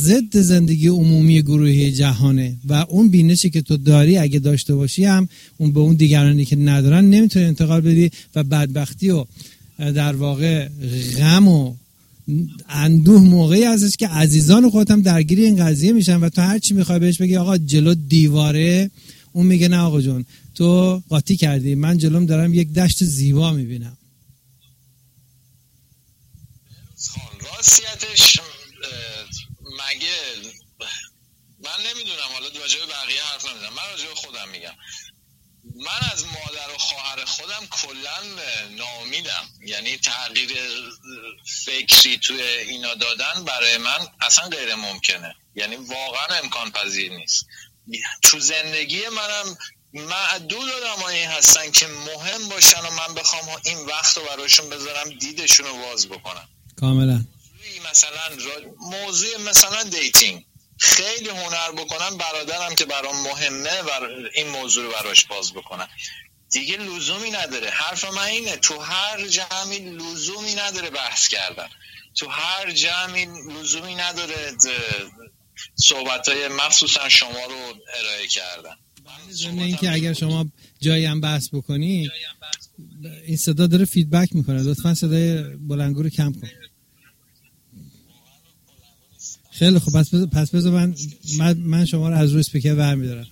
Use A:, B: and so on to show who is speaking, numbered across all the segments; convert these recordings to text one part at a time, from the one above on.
A: ضد زندگی عمومی گروهی جهانه و اون بینشی که تو داری اگه داشته باشی هم اون به اون دیگرانی که ندارن نمیتونی انتقال بدی و بدبختی و در واقع غم و اندوه موقعی ازش که عزیزان خودت هم درگیر این قضیه میشن و تو هر چی میخوای بهش بگی آقا جلو دیواره، اون میگه نه آقا جون تو قاطی کردی، من جلوم دارم یک دشت زیبا میبینم.
B: راستیتش مگه من نمیدونم، حالا راجع به بقیه حرف نمیزنم، من راجع به خودم میگم. من از مادر و خواهر خودم کلا ناامیدم، یعنی تغییر فکری توی اینا دادن برای من اصلا غیر ممکنه، یعنی واقعا امکان پذیر نیست. تو زندگی منم معدود آدمایی هستن که مهم باشن و من بخوام این وقت رو براشون بذارم دیدشون رو باز بکنم.
A: کاملا.
B: موضوع مثلا دیتینگ خیلی هنر بکنم، برادرم که برام مهمه و این موضوع رو براش باز بکنم، دیگه لزومی نداره. حرف من اینه تو هر جمعی لزومی نداره بحث کردن، تو هر جمعی لزومی نداره صحبت‌های مخصوصا شما رو ارائه کردن.
A: ضمن اینکه اگر شما جایی هم بحث بکنی، این صدا داره فیدبک میکنه، لطفا صدای بلندگو رو کم کن. خیلی خب پس بذار من شما رو از روی اسپیکر برمی‌دارم.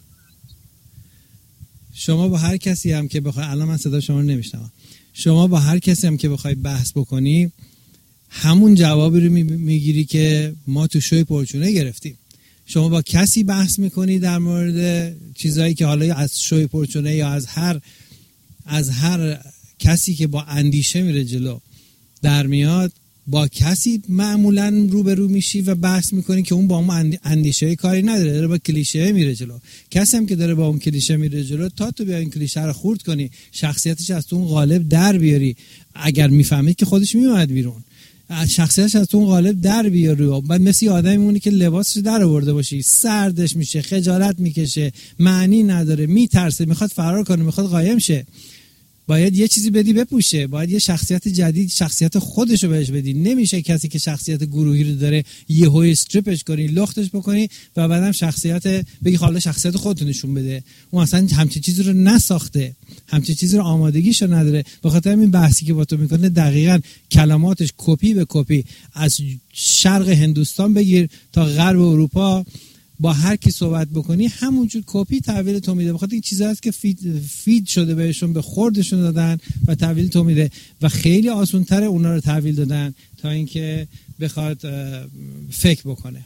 A: شما با هر کسی هم که بخوای، الان من صدا شما رو نمیشنوم، شما با هر کسی هم که بخوای بحث بکنی همون جوابی رو میگیری که ما تو شوی پرچونه گرفتیم. شما با کسی بحث میکنی در مورد چیزایی که حالا از شوی پرچونه یا از هر کسی که با اندیشه میره جلو در میاد، با کسی معمولا روبرو میشی و بحث میکنی که اون با اون اندیشه کاری نداره، داره با کلیشه میره جلو. کسی هم که داره با اون کلیشه میره جلو، تا تو بیا این کلیشه رو خورد کنی، شخصیتش از تو اون قالب در بیاری، اگر میفهمید که خودش میومد بیرون، شخصیتش از تو اون قالب در بیاری، بعد مثل آدمی میمونی که لباسش در آورده باشی، سردش میشه، خجالت میکشه، معنی نداره، میترسه، میخواد فرار کنه، میخواد قایم شه. باید یه چیزی بدی بپوشه، باید یه شخصیت جدید، شخصیت خودش رو بهش بدی. نمیشه کسی که شخصیت گروهی رو داره یهو استریپش کنی، لختش بکنی و بعدم شخصیت بگی حالا شخصیت خودت نشون بده. اون اصلا همچین چیزی رو نساخته، همچین چیزی رو آمادگیشو نداره. به خاطر همین بحثی که با تو میکنه دقیقاً کلماتش کپی به کپی از شرق هندوستان بگیر تا غرب اروپا، با هر کی صحبت بکنی همونجور کپی تحویل تو میده. بخاطر این چیزا هست که فید شده بهشون، به خوردشون دادن و تحویل تو میده و خیلی آسان‌تره اونا رو تحویل دادن تا اینکه بخواد فکر بکنه.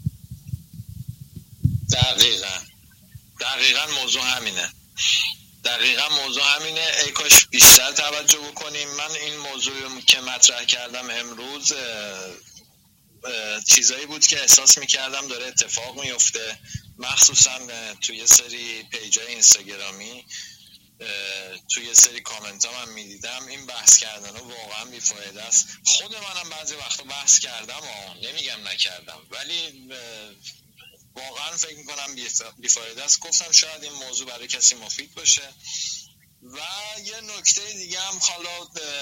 B: دقیقاً موضوع همینه. ای کاش بیشتر توجه بکنیم. من این موضوع که مطرح کردم امروز چیزایی بود که احساس میکردم داره اتفاق میفته، مخصوصا توی یه سری پیجای اینستاگرامی، توی یه سری کامنت ها من میدیدم این بحث کردن ها واقعا بیفایده است. خود منم بعضی وقتا بحث کردم نمیگم نکردم، ولی واقعا فکر میکنم بیفایده است. گفتم شاید این موضوع برای کسی مفید باشه. و یه نکته دیگه هم، حالا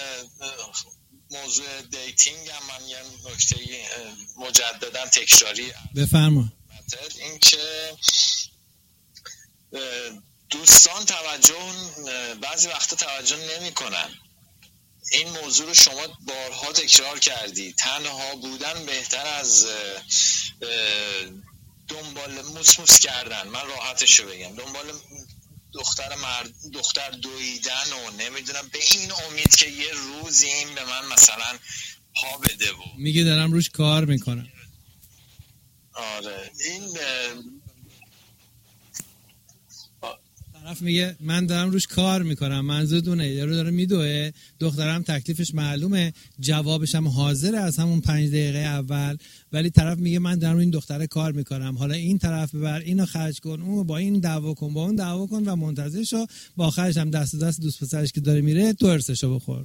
B: موضوع دیتینگ هم من یه نکته مجددا تکراری
A: بفرما،
B: این که دوستان بعضی وقتا توجه نمی کنن. این موضوع رو شما بارها تکرار کردی، تنها بودن بهتر از دنبال موس کردن، من راحتشو بگم، دنبال دختر دویدن و نمیدونم به این امید که یه روزی این به من مثلا پا بده و
A: میگه دارم روش کار میکنم.
B: آره، این
A: طرف میگه من دارم روش کار میکنم، منظور دونه یارو داره میدوه، دخترم تکلیفش معلومه، جوابش هم حاضره از همون 5 دقیقه اول، ولی طرف میگه من دارم این دختره کار میکنم، حالا این طرف ببر، اینو خرج کن، اون با این دعوا کن، با اون دعوا کن و منتظر شو با آخرش هم دست دوست پسرش که داره میره تو ارسشو بخور.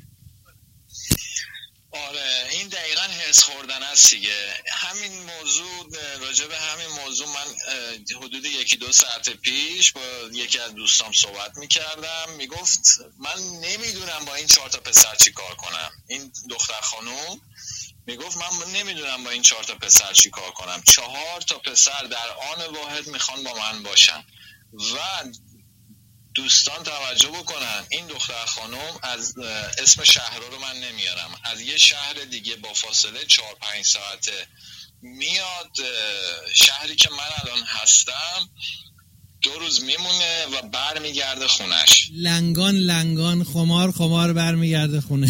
B: آره، این دقیقاً هرس خوردن است دیگه. همین موضوع، راجع به همین موضوع من حدود 1-2 ساعت پیش با یکی از دوستام صحبت میکردم. میگفت من نمیدونم با این 4 تا پسر چی کار کنم. این دختر خانوم میگفت من نمیدونم با این 4 تا پسر چی کار کنم. 4 تا پسر در آن واحد میخوان با من باشن. و دوستان توجه بکنن، این دختر خانم از اسم شهرها رو من نمیارم، از یه شهر دیگه با فاصله 4-5 ساعته میاد شهری که من الان هستم، 2 روز میمونه و بر میگرده خونش.
A: لنگان خمار بر میگرده خونه.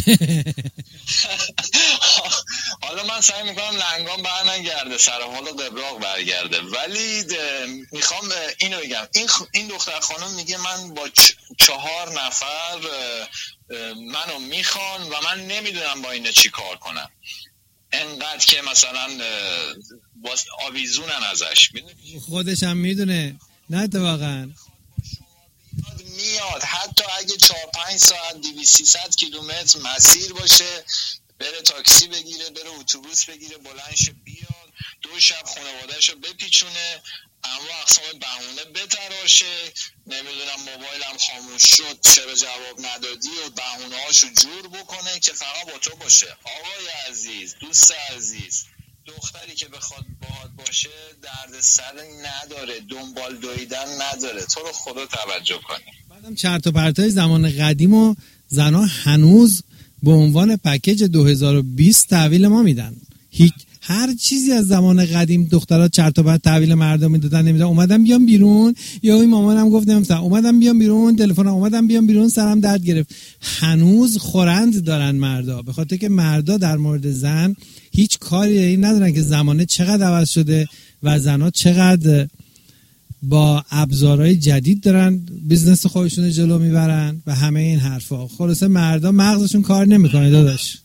B: حالا من سعی میکنم لنگان بر نگرده، سر حال قبراق برگرده، ولی میخوام اینو بگم، این دختر خانم میگه من با 4 نفر منو میخوان و من نمیدونم با اینه چی کار کنم. انقدر که مثلا آویزونن ازش.
A: خودش هم میدونه نه تو واقعا
B: میاد حتی اگه 4-5 ساعت 200-300 کیلومتر مسیر باشه، بره تاکسی بگیره، بره اتوبوس بگیره، بلند شه بیاد 2 شب خانواده‌شو بپیچونه، اما اقسام بهونه بتراشه، نمیدونم موبایلم خاموش شد چرا جواب ندادی و بهونه‌هاشو جور بکنه که فقط با تو باشه. آقای عزیز، دوست عزیز، دختری که بخواد باهات باشه درد سر نداره، دنبال دویدن نداره. تو رو خدا توجه کنی.
A: بعدم چرت و پرتای زمان قدیم و زنا هنوز به عنوان پکیج 2020 تحویل ما میدن. هر چیزی از زمان قدیم دخترها چرت و پرت تحویل مردم میدادن، نمیدونم اومدم بیام بیرون، یا این مامانم گفت نمیدونم اومدم بیام بیرون، تلفنم اومدم بیام بیرون، سرم درد گرفت. هنوز خورند دارن مردا، به خاطر که مردا در مورد زن هیچ کاری این ندارن که زمانه چقدر عوض شده و زنها چقدر با ابزارهای جدید دارن بیزنس خودشون جلو میبرن و همه این حرفا. خلاصه مردا مغزشون کار نمیکنه داداش.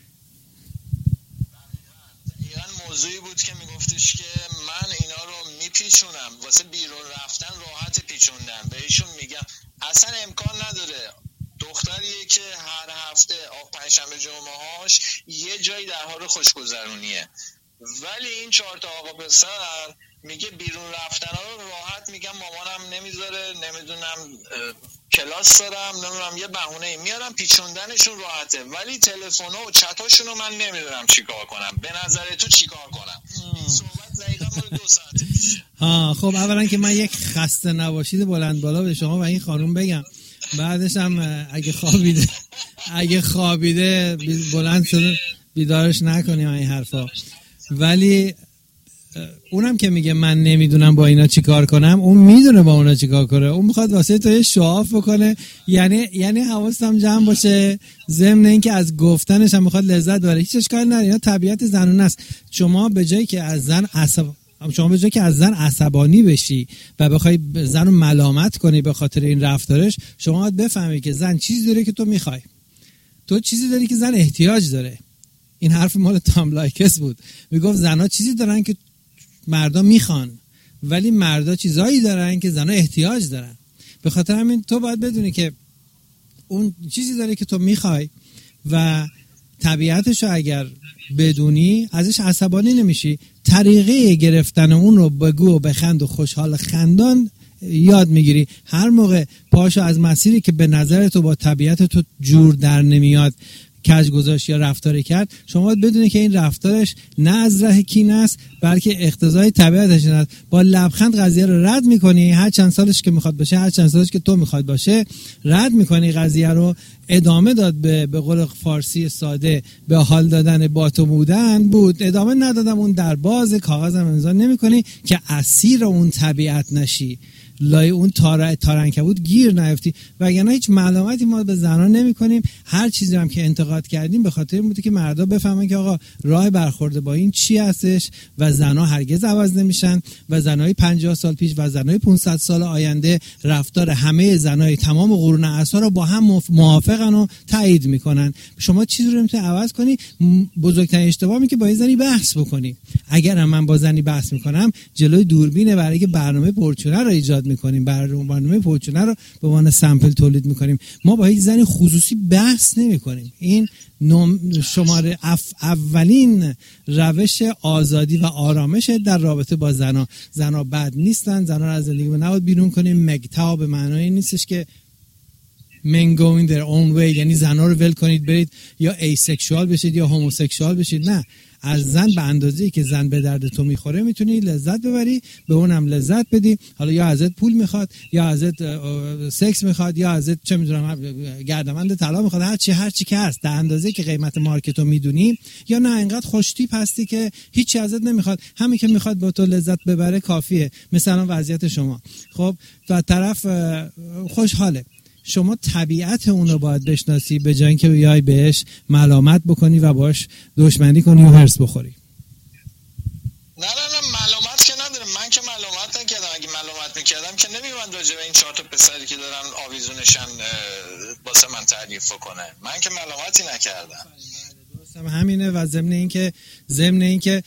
B: موضوعی بود که میگفتش که من اینا رو میپیچونم واسه بیرون رفتن، راحت پیچوندن. بهشون میگم اصلا امکان نداره. دختریه که هر هفته پنجشنبه جمعهاش یه جایی در حال خوشگذرونیه، ولی این 4 تا آقا پسر میگه بیرون رفتن ها رو راحت میگم مامانم نمیذاره، نمیدونم کلاس دارم، نمیدونم یه بهونه میارم، پیچوندنشون راحته، ولی تلفن‌ها و چتاشون رو من نمیدونم چیکار کنم. به نظر تو چیکار کنم؟ این صحبت دقیقاً مال 2 ساعته پیش.
A: خب اولا که من یک خسته نباشید بلند بالا به شما و این خانم بگم، بعدش هم اگه خوابیده بلند شده بیدارش نکنیم این حرفا. ولی اونم که میگه من نمیدونم با اینا چی کار کنم، اون میدونه با اونا چی کار کنه. اون میخواد واسه تو یه شعاف بکنه، یعنی حواستم جمع باشه، ضمن این که از گفتنش هم میخواد لذت ببره. هیچ اشکالی نداره، اینا طبیعت زنونه است. شما به جایی که از زن عصبانی بشی و بخوای زن رو ملامت کنی به خاطر این رفتارش، شما باید بفهمی که زن چیزی داره که تو میخوای، تو چیزی داری که زن احتیاج داره. این حرف مال تام لایکس بود، میگفت زنها چیزی دارن که مردا میخوان، ولی مردا چیزایی دارن که زنها احتیاج دارن. به خاطر همین تو باید بدونی که اون چیزی داره که تو میخوای و طبیعتشو اگر بدونی ازش عصبانی نمیشی. طریقه گرفتن اون رو بگو و بخند و خوشحال خندان یاد میگیری. هر موقع پاشو از مسیری که به نظر تو با طبیعت تو جور در نمیاد کج گذاشت یا رفتاری کرد، شما باید بدونی که این رفتارش نه از راه کینه است، بلکه اقتضای طبیعتش است. با لبخند قضیه رو رد میکنی، هر چند سالش که میخواد باشه، هر چند سالش که تو میخواد باشه، رد میکنی قضیه رو. ادامه داد به قول فارسی ساده به حال دادن با تو بودن بود، ادامه ندادم اون در باز کاغذم امضا نمیکنی که اسیر اون طبیعت نشی، لای اون تارنکبوت گیر نیفتی. وگرنه هیچ ملامتی ما به زنان نمی کنیم. هر چیزی هم که انتقاد کردیم به خاطر این بوده که مردا بفهمن که آقا راه برخورد با این چی هستش و زنها هرگز عوض نمیشن و زنای 50 سال پیش و زنای 500 سال آینده رفتار همه زنای تمام قرون عصر رو با هم موافقن و تایید میکنن. شما چیزی رو نمیتونی عوض کنی. بزرگترین اشتباهی که با این زنی بحث بکنی. اگر من با زنی بحث میکنم جلوی دوربینه، برای که برنامه پرچونه رو ایجاد میکنیم، برنامه پرچونه رو به عنوان سامپل تولید میکنیم. ما با هیچ زنی خصوصی بحث نمیکنیم. این شماره اولین روش آزادی و آرامش در رابطه با زنها. زنها بد نیستن، زنها رو از زندگی نباید بیرون کنیم. مگتا به معنای نیستش که men go in their own way، یعنی زنها رو ول کنید برید یا ایسکشوال بشید یا هوموسکشوال بشید. نه، از زن به اندازه‌ای که زن به درد تو میخوره میتونی لذت ببری، به اونم لذت بدی. حالا یا ازت پول میخواد، یا ازت سکس میخواد، یا ازت چه میدونم گردمند طلا میخواد، هر چی که هست در اندازه‌ای که قیمت مارکت رو میدونی. یا نه اینقدر خوشتیپ هستی که هیچی ازت نمیخواد، همین که میخواد با تو لذت ببره کافیه. مثلا وضعیت شما خب و طرف خوشحاله، شما طبیعت اون رو باید بشناسی به جای اینکه بیای بهش ملامت بکنی و باش دشمنی کنی و هرس بخوری.
B: نه ملامت که نداره، من که ملامت نکردم. اگه ملامت میکردم که نمیومد راجع به این 4 تا پسری که دارن آویزونشن واسه من تعریف کنه. من که ملامتی نکردم.
A: درستم همینه. و ضمن اینکه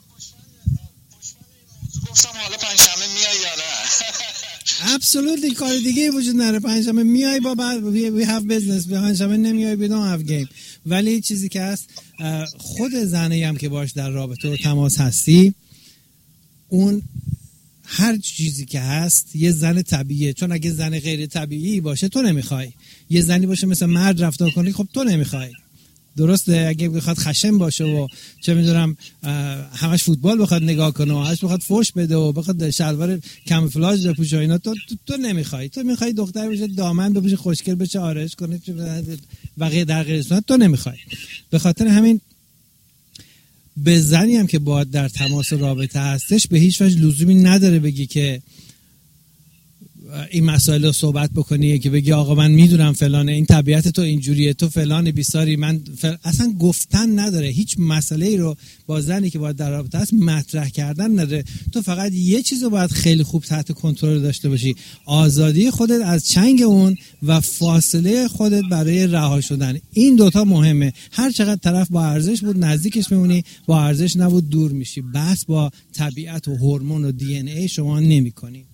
B: گفتم حالا پنجشنبه میای یا نه؟
A: absolutely کار دیگه وجود نداره. پنجشنبه میای بابا we have business، پنجشنبه نمیای we don't have game. ولی چیزی که هست خود زنی هم که باش در رابطه و تماس هستی، اون هر چیزی که هست یه زن طبیعیه. چون اگه زن غیر طبیعی باشه تو نمیخوای، یه زنی باشه مثل مرد رفتار کنی خب تو نمیخوای. درسته؟ اگه بخواد خشن باشه و چه میدونم همش فوتبال بخواد نگاه کنه و همش بخواد فوش بده و بخواد شلوار کاموفلاژ بپوشه اینا، تو نمیخوای. تو میخوای دختر بشه دامن بپوشه، خوشگل بشه، آرایش کنه و غیر در غیر صورت تو نمیخوای. به خاطر همین به زنی هم که باید در تماس رابطه هستش به هیچ وجه لزومی نداره بگی که این مسائل رو صحبت بکنی، که بگی آقا من میدونم فلانه، این طبیعت تو اینجوریه، تو فلان بیساری، اصلا گفتن نداره. هیچ مسئله ای رو با زنی که باید در رابطه هست مطرح کردن نداره. تو فقط یه چیز رو باید خیلی خوب تحت کنترل داشته باشی، آزادی خودت از چنگ اون و فاصله خودت برای رها شدن. این دوتا مهمه. هر چقدر طرف با ارزش بود نزدیکش میمونی، با ارزش نبود دور میشی. بحث با طبیعت و هورمون و دی ان ای شما نمی‌کنی.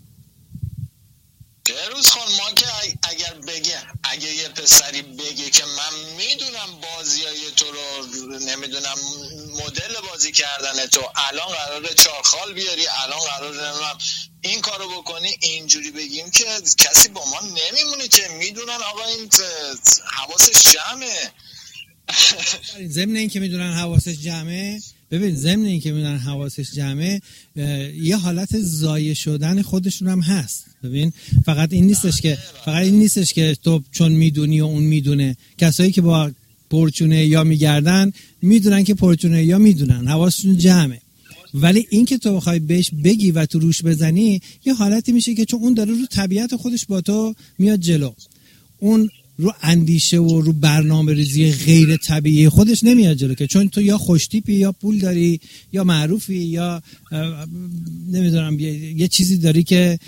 B: بهروز خان، ما که اگه یه پسری بگه که من میدونم بازیای تو رو، نمیدونم مدل بازی کردن تو، الان قراره چارخال بیاری، الان قراره این کارو بکنی، اینجوری بگیم که کسی با ما نمیمونه که میدونن آقا این حواسش جمعه.
A: ضمن این که میدونن حواسش جمعه، ببین ضمن این که میدونن حواسش جمعه یه حالت ضایع شدن خودشون هم هست. ببین فقط این نیستش که تو چون میدونی و اون میدونه. کسایی که با پرچونه یا میگردن میدونن که پرچونه یا میدونن، حواسشون جمعه. ولی این که تو بخوای بهش بگی و تو روش بزنی یه حالتی میشه که چون اون داره رو طبیعت خودش با تو میاد جلو، اون رو اندیشه و رو برنامه ریزی غیر طبیعی خودش نمیاد جلو، که چون تو یا خوشتیپی یا پول داری یا معروفی یا نمیدونم یه چیزی داری که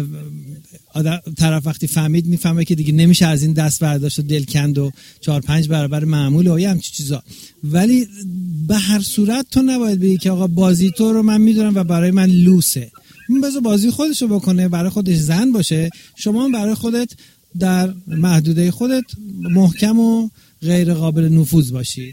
A: طرف وقتی فهمید میفهمه که دیگه نمیشه از این دست برداشت و دلکند و 4-5 برابر معمول و یه همچین چیزا. ولی به هر صورت تو نباید بگی که آقا بازی تو رو من میدونم و برای من لوسه. بذار بازی خودشو بکنه، برای خودش زن باشه، شما برای خودت در محدوده خودت محکم و غیر قابل نفوذ باشی.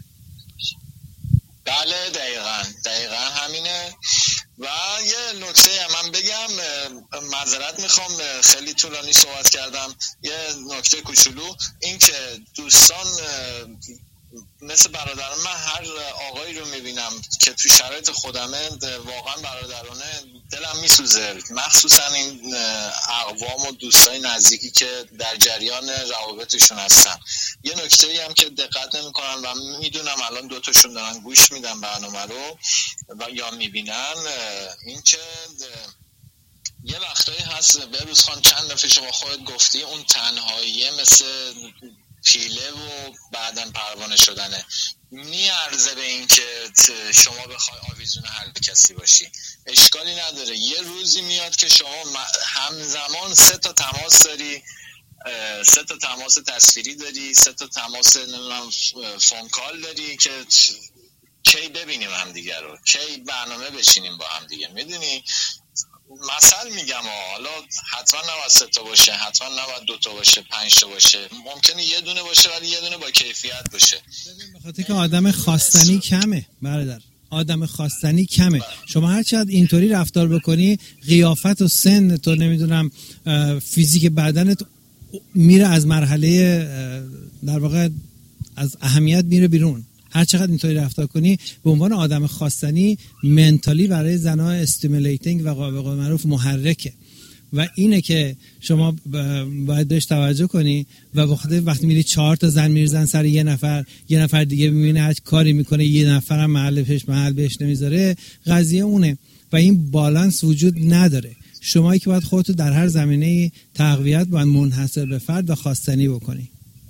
B: بله دقیقاً همینه. و یه نکته من بگم، معذرت میخوام خیلی طولانی صحبت کردم. یه نکته کوچولو، این که دوستان مثل برادران، من هر آقایی رو میبینم که تو شرایط خودمه واقعا برادرانه دلم میسوزه، مخصوصا این اقوام و دوستای نزدیکی که در جریان روابطشون هستن. یه نکته‌ای هم که دقت نمی‌کنن و میدونم الان دوتاشون دارن گوش میدن برنامه رو و یا میبینن، این که یه وقتایی هست بهروز خان، چند دفعه شما خودت گفتی، اون تنهاییه مثل پیله و بعدن پروانه شدنه، میارزه به این که شما بخوای آویزون هر کسی باشی. اشکالی نداره، یه روزی میاد که شما همزمان 3 تا تماس داری، 3 تا تماس تصویری داری، 3 تا تماس فون کال داری که کی ببینیم هم دیگه رو، کی برنامه بچینیم با هم دیگه. میدونی مثل میگم حالا حتما نباید 3 تا باشه، حتما نباید 2 تا باشه، 5 تا باشه، ممکنه یه دونه باشه ولی یه دونه با کیفیت باشه.
A: بخاطر که آدم خواستنی کمه برادر، آدم خواستنی کمه. شما هر چقدر اینطوری رفتار بکنی، قیافت و سن تو نمیدونم فیزیک بدنت میره از مرحله در واقع از اهمیت میره بیرون. هر چقدر اینطوری رفتار کنی به عنوان آدم خواستنی منتالی برای زنها استیمولیتینگ و به قول معروف محرکه و اینه که شما باید بهش توجه کنی و وقتی میری 4 تا زن میریزن سر یه نفر دیگه میبینه هر کاری میکنه یه نفرم محل بهش نمیذاره، قضیه اونه و این بالانس وجود نداره. شمایی که باید خودتو در هر زمینه تقویت باید منحصر به فرد و خواستنی بکنی.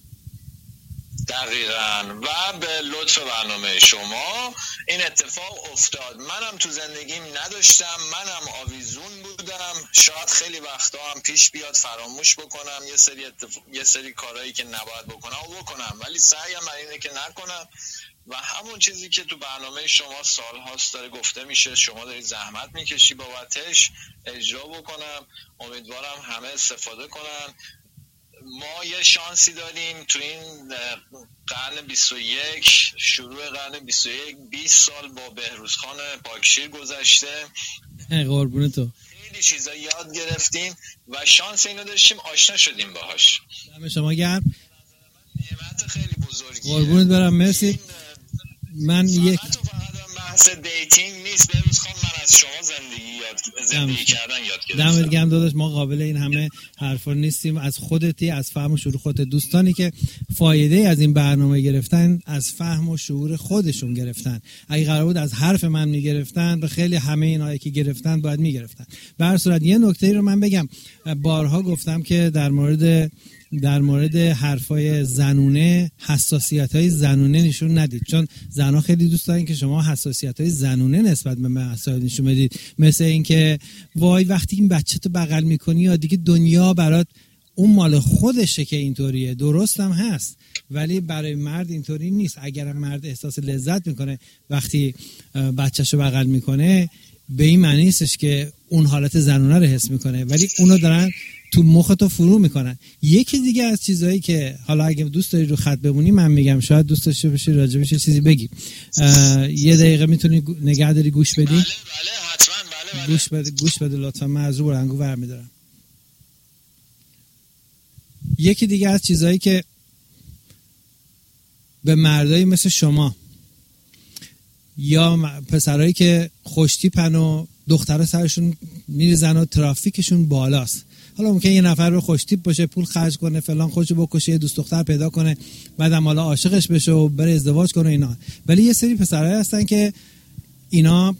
B: دقیقاً و به لطف برنامه شما این اتفاق افتاد. منم تو زندگیم نداشتم، منم آویزون بودم، شاید خیلی وقتا هم پیش بیاد فراموش بکنم یه سری کارهایی که نباید بکنم ولی سعیم بر اینه که نکنم و همون چیزی که تو برنامه شما سال‌هاست داره گفته میشه، شما داری زحمت میکشی بابتش، اجرا بکنم. امیدوارم همه استفاده کنن. ما یه شانسی داریم تو این قرن 21 شروع قرن 21 20 سال با بهروزخان پاکشیر گذشته.
A: قربون تو.
B: خیلی چیزا یاد گرفتیم و شانس اینو داشتیم آشنا شدیم باهاش.
A: دم شما گرم.
B: نعمت خیلی بزرگیه.
A: قربونت برم، مرسی. من یک
B: بحث دیتینگ نیست بهروزخان، من از شما زندگی کردن یاد گرفتم.
A: دمت گرم داداش، ما قابل این همه حرفا نیستیم. از خودتی، از فهم و شعور خودت. دوستانی که فایده از این برنامه گرفتن از فهم و شعور خودشون گرفتن. اگه قرار بود از حرف من میگرفتن به خیلی همه اینایی که گرفتن باید میگرفتن. به هر صورت یه نکته رو من بگم، بارها گفتم که در مورد حرفای زنونه حساسیت‌های زنونه نشون ندید، چون زنها خیلی دوست دارن که شما حساسیت‌های زنونه نسبت به مسائل نشون بدید، مثل اینکه وای وقتی این بچه تو بغل می‌کنی یا دیگه دنیا برات اون مال خودشه که اینطوریه. درست هم هست ولی برای مرد اینطوری نیست. اگر مرد احساس لذت میکنه وقتی بچه‌شو بغل میکنه به این معنی نیستش که اون حالت زنونه رو حس میکنه، ولی اونو دارن تو مختو فرو میکنن. یکی دیگه از چیزهایی که حالا اگه دوست داری رو خط بمونی من میگم، شاید دوست داشته باشی راجبش چیزی بگی. یه دقیقه میتونی نگه داری گوش بدی؟
B: بله حتما. بله.
A: گوش بده لطفا، من از رو برنگو برمیدارم. یکی دیگه از چیزهایی که به مردایی مثل شما یا پسرایی که خوشتیپن و دخترها سرشون میریزن و ترافیکشون بالاست، حالا ممکنه یه نفر رو خوشتیپ باشه، پول خرج کنه، فلان خودشو بکشه، یه دوست دختر پیدا کنه، بعدم حالا عاشقش بشه و بره ازدواج کنه اینا. ولی یه سری پسرایی هستن که اینا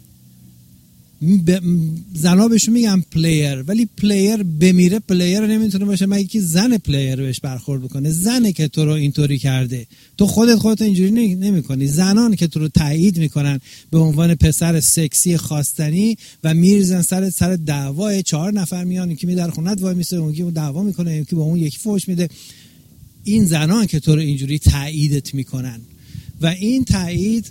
A: زنا بهشون میگن پلیر، ولی پلیر بمیره پلیر رو نمیتونه باشه مگه که زن پلیر بهش برخورد بکنه. زنه که تو رو اینطوری کرده، تو خودت اینجوری نمیکنی. زنان که تو رو تایید میکنن به عنوان پسر سکسی خواستنی و میریزن سر دعوا. 4 نفر میان، یکی می در خونت وای میسه، اون یکی دعوا میکنه، یکی با اون یکی فحش میده. این زنان که تو رو اینجوری تاییدت میکنن و این تایید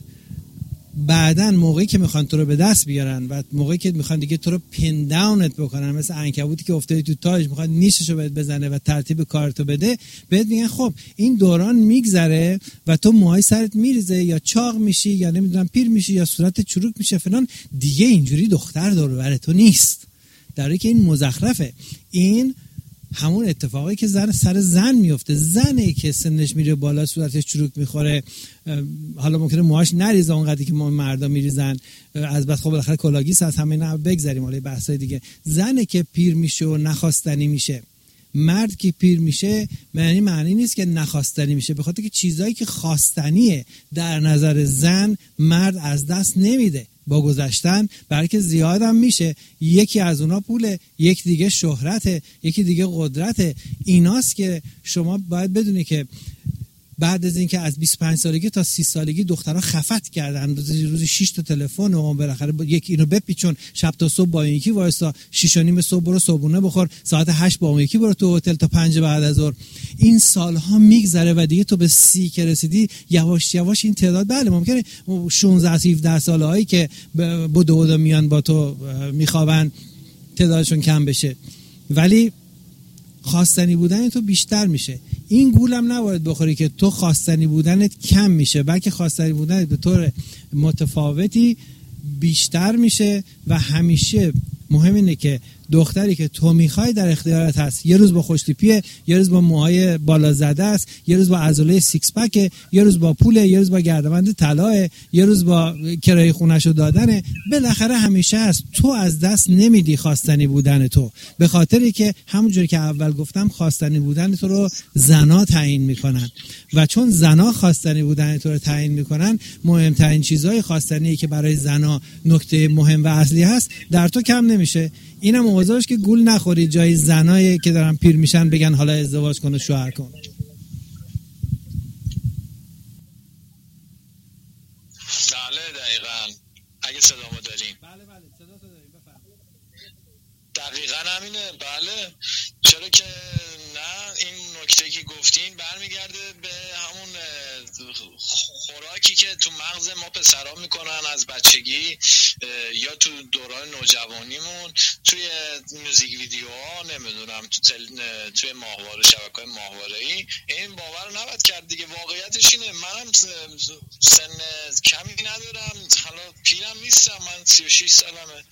A: بعدن موقعی که میخوان تو رو به دست بیارن و موقعی که میخوان دیگه تو رو پین داونت بکنن، مثل عنکبوتی که افتادی تو تاج میخواد نیششو بهت بزنه و ترتیب کارتو بده، بهت میگن خب این دوران میگذره و تو موهای سرت میریزه یا چاق میشی یا نمیدونم پیر میشی یا صورت چروک میشه فلان، دیگه اینجوری دختر دور و بر تو نیست. در حالی که این مزخرفه. این همون اتفاقی که سر زن میفته. زنی که سنش میره بالا، صورتش چروک میخوره، حالا ممکنه موهاش نریزه اونقدری که ما مردا میریزن، از بعد خب بالاخره کلاگیس از همه نه بگذریم حالا بحثای دیگه. زنی که پیر میشه و نخواستنی میشه. مرد که پیر میشه معنی نیست که نخواستنی میشه، به خاطر که چیزایی که خواستنیه در نظر زن مرد از دست نمیده با گذشتن، بلکه زیادم میشه. یکی از اونا پوله، یکی دیگه شهرته، یکی دیگه قدرته. ایناست که شما باید بدونی که بعد از اینکه از 25 سالگی تا 30 سالگی دخترها خفت کردن، روزی 6 تا تلفن و بالاخره یکی اینو بپیچون، شب تا صبح با این یکی وایسا، 6 و نیم صبح برو صبحونه بخور، ساعت 8 با اون یکی برو تو هتل تا 5 بعد از ظهر. این سالها میگذره و دیگه تو به 30 که رسیدی یواش یواش این تعداد، بله ممکنه 16 17 سالهایی که بدو میان با تو میخوابن تعدادشون کم بشه، ولی خواستنی بودن تو بیشتر میشه. این گولم نباید بخوری که تو خواستنی بودنت کم میشه، بلکه خواستنی بودنت به طور متفاوتی بیشتر میشه. و همیشه مهم اینه که دختری که تو میخوای در اختیارت هست. یه روز با خوشتیپیه، یه روز با موهای بالا زده است، یه روز با عضله سیکس پکه، یه روز با پوله، یه روز با گردبند طلاه، یه روز با کرایه خونه‌شو دادنه. بالاخره همیشه هست. تو از دست نمیدی خواستنی بودن تو، به خاطری که همونجوری که اول گفتم خواستنی بودن تو رو زنا تعیین میکنن و چون زنا خواستنی بودن تو رو تعیین میکنن، مهمترین چیزهای خواستنی که برای زنا نکته مهم و اصلی هست در تو کم نمیشه. اینم موضوعش که گول نخوری جای زنایی که دارن پیر میشن بگن حالا ازدواج کن و شوهر کن.
B: بله دقیقاً. اگه صدامو داریم؟
A: بله صدا تو داریم، بفرمایید.
B: دقیقاً همینه. بله چرا که نه، این نکته که گفتین برمیگرده به همون خوراکی که تو مغز ما پسرا میکنن از بچگی یا تو دوران نوجوانیمون، توی موزیک ویدیوها، نمیدونم توی ماهواره، شبکه‌های ماهواره‌ای. این باور نباید کرد دیگه. واقعیتش اینه. منم سن کمی ندارم، حالا پیرم نیستم، من 36 سالمه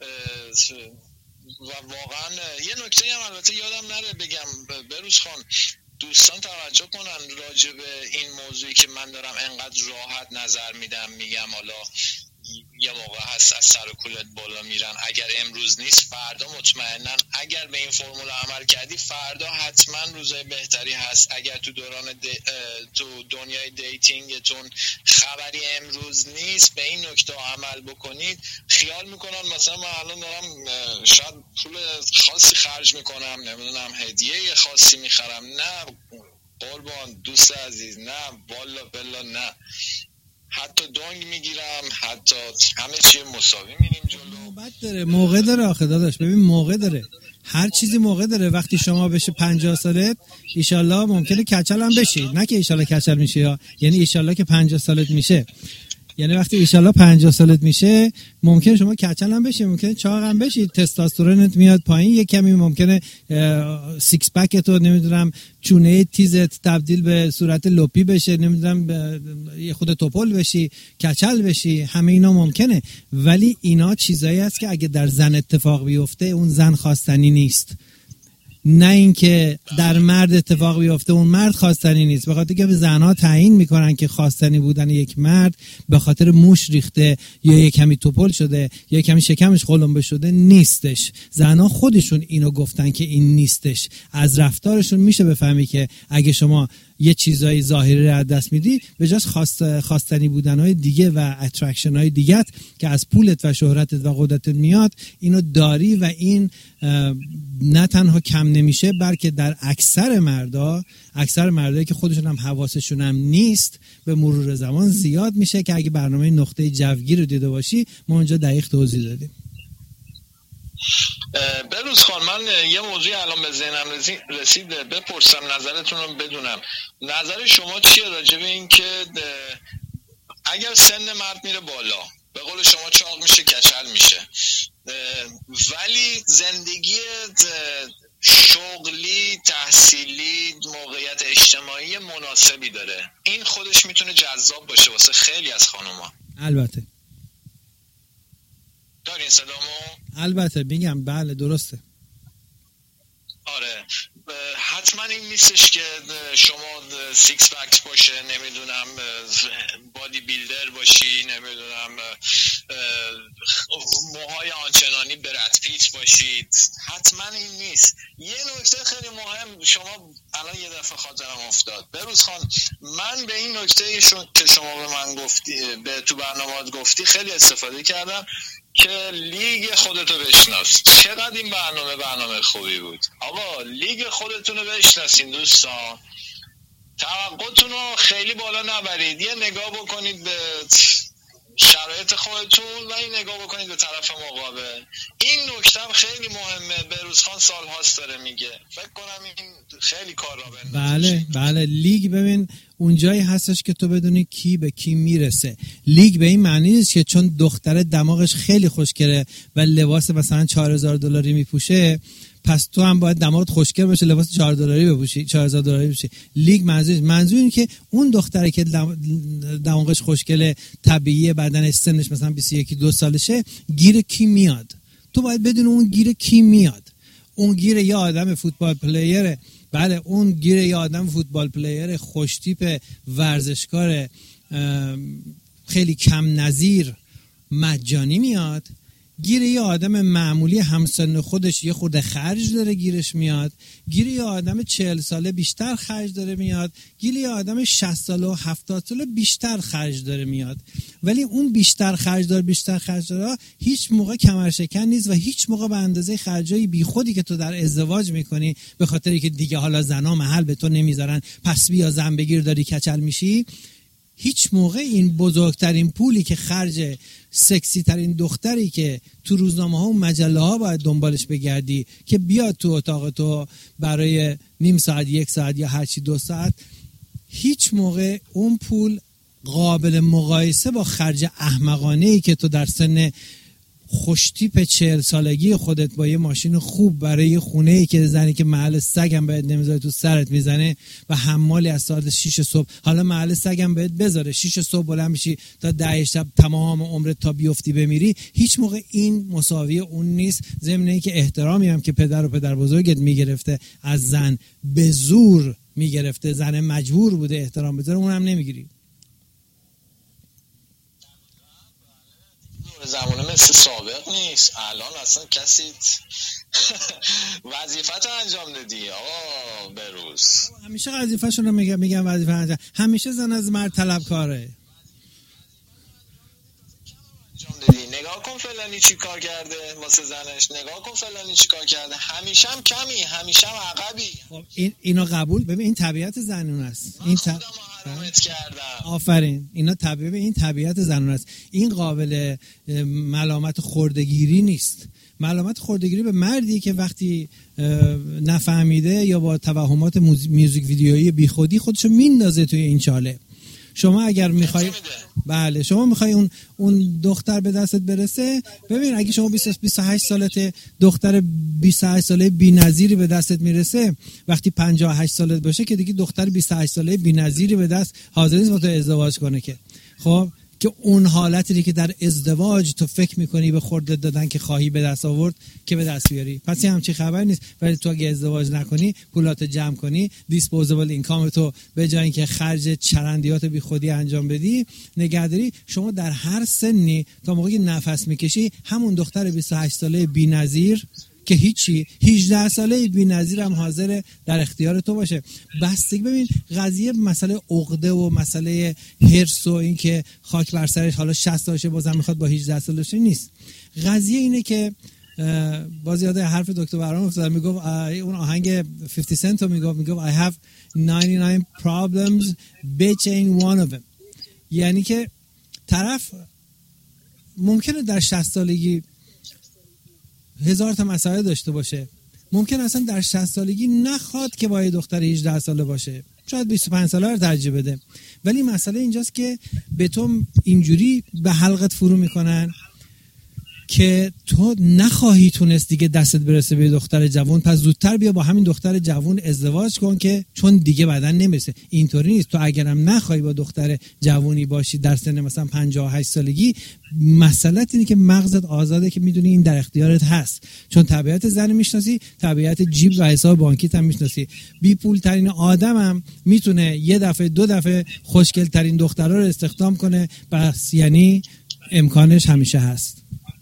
B: و واقعا یه نکته هم البته یادم نره بگم، بروز خان، دوستان توجه کنن راجع به این موضوعی که من دارم انقدر راحت نظر میدم، میگم حالا یه موقع هست از سر و کولت بالا میرن، اگر امروز نیست فردا مطمئناً اگر به این فرمول عمل کردی فردا حتما روزای بهتری هست. اگر تو دوران تو دنیای دیتینگتون خبری امروز نیست، به این نکته عمل بکنید. خیال میکنن مثلا من الان دارم شاید پول خاصی خرج میکنم، نمیدونم هدیه خاصی میخرم. نه قربان دوست عزیز، نه والا بلا، نه. حتی دنگ میگیرم، حتی همه چی مساوی میریم جلو.
A: نوبت داره، موقع داره آخه داداش. ببین موقع داره، هر چیزی موقع داره. وقتی شما بشه 50 سالت ایشالله ممکنه کچل هم بشی، نه که ایشالله کچل میشه، یعنی ایشالله که 50 سالت میشه، یعنی وقتی ایشالله 50 سالت میشه ممکنه شما کچل هم بشی، ممکنه چاق هم بشی، تستوسترونت میاد پایین، یک کمی ممکنه سیکس پک تو نمیدونم چونه تیزت تبدیل به صورت لپی بشه، نمیدونم یه خود توپل بشی، کچل بشی، همه اینا ممکنه. ولی اینا چیزایی هست که اگه در زن اتفاق بیفته اون زن خواستنی نیست، نه اینکه در مرد اتفاق بیفته اون مرد خواستنی نیست. به خاطر که زنها تعیین میکنن که خواستنی بودن یک مرد به خاطر موش ریخته یا یک کمی توپل شده یا یک کمی شکمش قلمبه شده نیستش. زنها خودشون اینو گفتن که این نیستش. از رفتارشون میشه بفهمی که اگه شما یه چیزای ظاهری رو از دست میدی، به جاش خواستنی بودنهای دیگه و اترکشن های دیگه که از پولت و شهرتت و قدرتت میاد اینو داری و این نه تنها کم نمیشه بلکه در اکثر مردایی که خودشون هم حواسشون هم نیست به مرور زمان زیاد میشه که اگه برنامه نقطه جوگیر رو دیده باشی ما اونجا دقیق توضیح دادیم.
B: بروز خان، من یه موضوعی الان به ذهنم رسید بپرسم نظرتون رو بدونم. نظر شما چیه راجع به این که اگر سن مرد میره بالا، به قول شما چاق میشه، کچل میشه، ولی زندگی شغلی، تحصیلی، موقعیت اجتماعی مناسبی داره، این خودش میتونه جذاب باشه واسه خیلی از خانوما.
A: البته
B: دارین صدامو؟
A: البته میگم بله درسته.
B: آره حتما این نیستش که شما سیکس پکس باشه، نمیدونم بادی بیلدر باشی، نمیدونم موهای آنچنانی برد پیت باشید، حتما این نیست. یه نکته خیلی مهم شما الان یه دفعه خاطرم افتاد بروز خان، من به این نکته که شما به من گفتی، به تو برنامه‌ات گفتی خیلی استفاده کردم که لیگ خودتو بشناس. چقدر این برنامه خوبی بود. آقا لیگ خودتون رو بشناسین دوستان، توقعتون رو خیلی بالا نبرید، یه نگاه بکنید به شرایط خودتون و این نگاه بکنید به طرف مقابل. این نکته خیلی مهمه، بروزخان سال هاست داره میگه، فکر کنم این خیلی کار را بندازه.
A: بله لیگ ببین اونجایی هستش که تو بدونی کی به کی میرسه. لیگ به این معنی نیست که چون دختر دماغش خیلی خوشگله و لباس مثلا $4000 میپوشه پس تو هم باید دماغت خوشگل باشه لباس $4 بپوشی، $4000 بپوشی. لیگ منظور اینه که اون دختره که دماغش خوشگله، طبیعیه، بدنش، سنش مثلا 21-22 سالشه، گیر کی میاد؟ تو باید بدون اون گیر کی میاد. اون گیر یه آدم فوتبال پلیره، بله اون گیر یه آدم فوتبال پلیر خوشتیپ ورزشکار خیلی کم نظیر مجانی میاد، گیر یه آدم معمولی همسن خودش یه خورده خرج داره گیرش میاد، گیر یه آدم 40 ساله بیشتر خرج داره میاد، گیر یه آدم 60 ساله و 70 ساله بیشتر خرج داره میاد. ولی اون بیشتر خرج داره هیچ موقع کمرشکن نیست و هیچ موقع به اندازه خرجای بیخودی که تو در ازدواج میکنی به خاطری که دیگه حالا زنا محل به تو نمیذارن پس بیا زن بگیر داری کچل میشی، هیچ موقع این بزرگترین پولی که خرج سکسی ترین دختری که تو روزنامه ها و مجله ها باید دنبالش بگردی که بیاد تو اتاق تو برای نیم ساعت 1 ساعت یا هرچی 2 ساعت، هیچ موقع اون پول قابل مقایسه با خرج احمقانه‌ای که تو در سن خوشتیپ 40 سالگی خودت با یه ماشین خوب برای خونه‌ای که زنی که محل سگم بهت نمیذاره تو سرت میزنه و حمالی از ساعت 6 صبح، حالا محل سگم بهت بذاره 6 صبح بلند میشی تا 10 شب تمام عمرت تا بیفتی بمیری، هیچ موقع این مساوی اون نیست. ضمن اینکه احترامی هم که پدر و پدر بزرگت میگرفته از زن به زور میگرفته، زن مجبور بوده احترام بذاره، اونم نمیگیری.
B: زمانه مثل سابق نیست. الان اصلا کسی وظیفت انجام دادی آقا بروز.
A: همیشه وظیفه‌شون رو میگم وظیفه انجام. همیشه زن از مرد طلبکاره.
B: انجام دادی. نگاه کن فلانی چی کار کرده واسه زنش، نگاه کن فلانی چی کار کرده. همیشه هم کمی، همیشه هم عقبی.
A: خب اینو قبول، ببین این طبیعت زنون است.
B: این حرامت کردم.
A: آفرین، اینا این طبیعت زنون است. این قابل ملامت خردگیری نیست. ملامت خردگیری به مردی که وقتی نفهمیده یا با توهمات میوزیک ویدیویی بیخودی خودشو میندازه توی این چاله. شما اگر میخوای بله شما میخوای اون دختر به دستت برسه، ببین اگه شما 28 سالته دختر 28 ساله بی‌نظیری به دستت میرسه، وقتی 58 سالت باشه که دیگه دختر 28 ساله بی‌نظیری به دست حاضر نیست با تو ازدواج کنه که خب که اون حالتی که در ازدواج تو فکر میکنی به خردت دادن که خواهی به دست آورد که به دست بیاری. پس این همچین خبر نیست. ولی تو اگه ازدواج نکنی، پولات جمع کنی، دیسپوزبل اینکام تو به جای اینکه خرج چرندیات بی خودی انجام بدی نگهداری، شما در هر سنی تا موقعی نفس میکشی همون دختر 28 ساله بی‌نظیر که هیچی 18 ساله بی‌نظیر هم حاضر در اختیار تو باشه. بستگی ببین قضیه مسئله عقده و مسئله حرص و این که خاک بر سرش حالا 60 باشه بازم میخواد با 18 سالشه نیست. قضیه اینه که باز یاد حرف دکتر برام افتاد، میگفت اون آهنگ 50 سنت رو میگفت I have 99 problems bitch ain't one of them. یعنی که طرف ممکنه در 60 سالگی 1000 تا مسائل داشته باشه، ممکن اصلا در 60 سالگی نخواد که با یه دختر 18 ساله باشه، شاید 25 ساله رو ترجیح بده. ولی مسئله اینجاست که به تو اینجوری به حلقت فرو میکنن که تو نخواهی تونست دیگه دستت برسه به دختر جوان، پس زودتر بیا با همین دختر جوان ازدواج کن که چون دیگه بدن نمیرسه. اینطوری نیست. تو اگرم نخواهی با دختر جوانی باشی در سن مثلا 58 سالگی، مسئله اینه که مغزت آزاده که میدونی این در اختیارت هست، چون طبیعت زن میشناسی، طبیعت جیب و حساب بانکیت هم میشناسی. بی پول ترین آدمم میتونه یه دفعه 2 دفعه خوشگل ترین دخترها رو استخدام کنه، بس یعنی امکانش همیشه هست.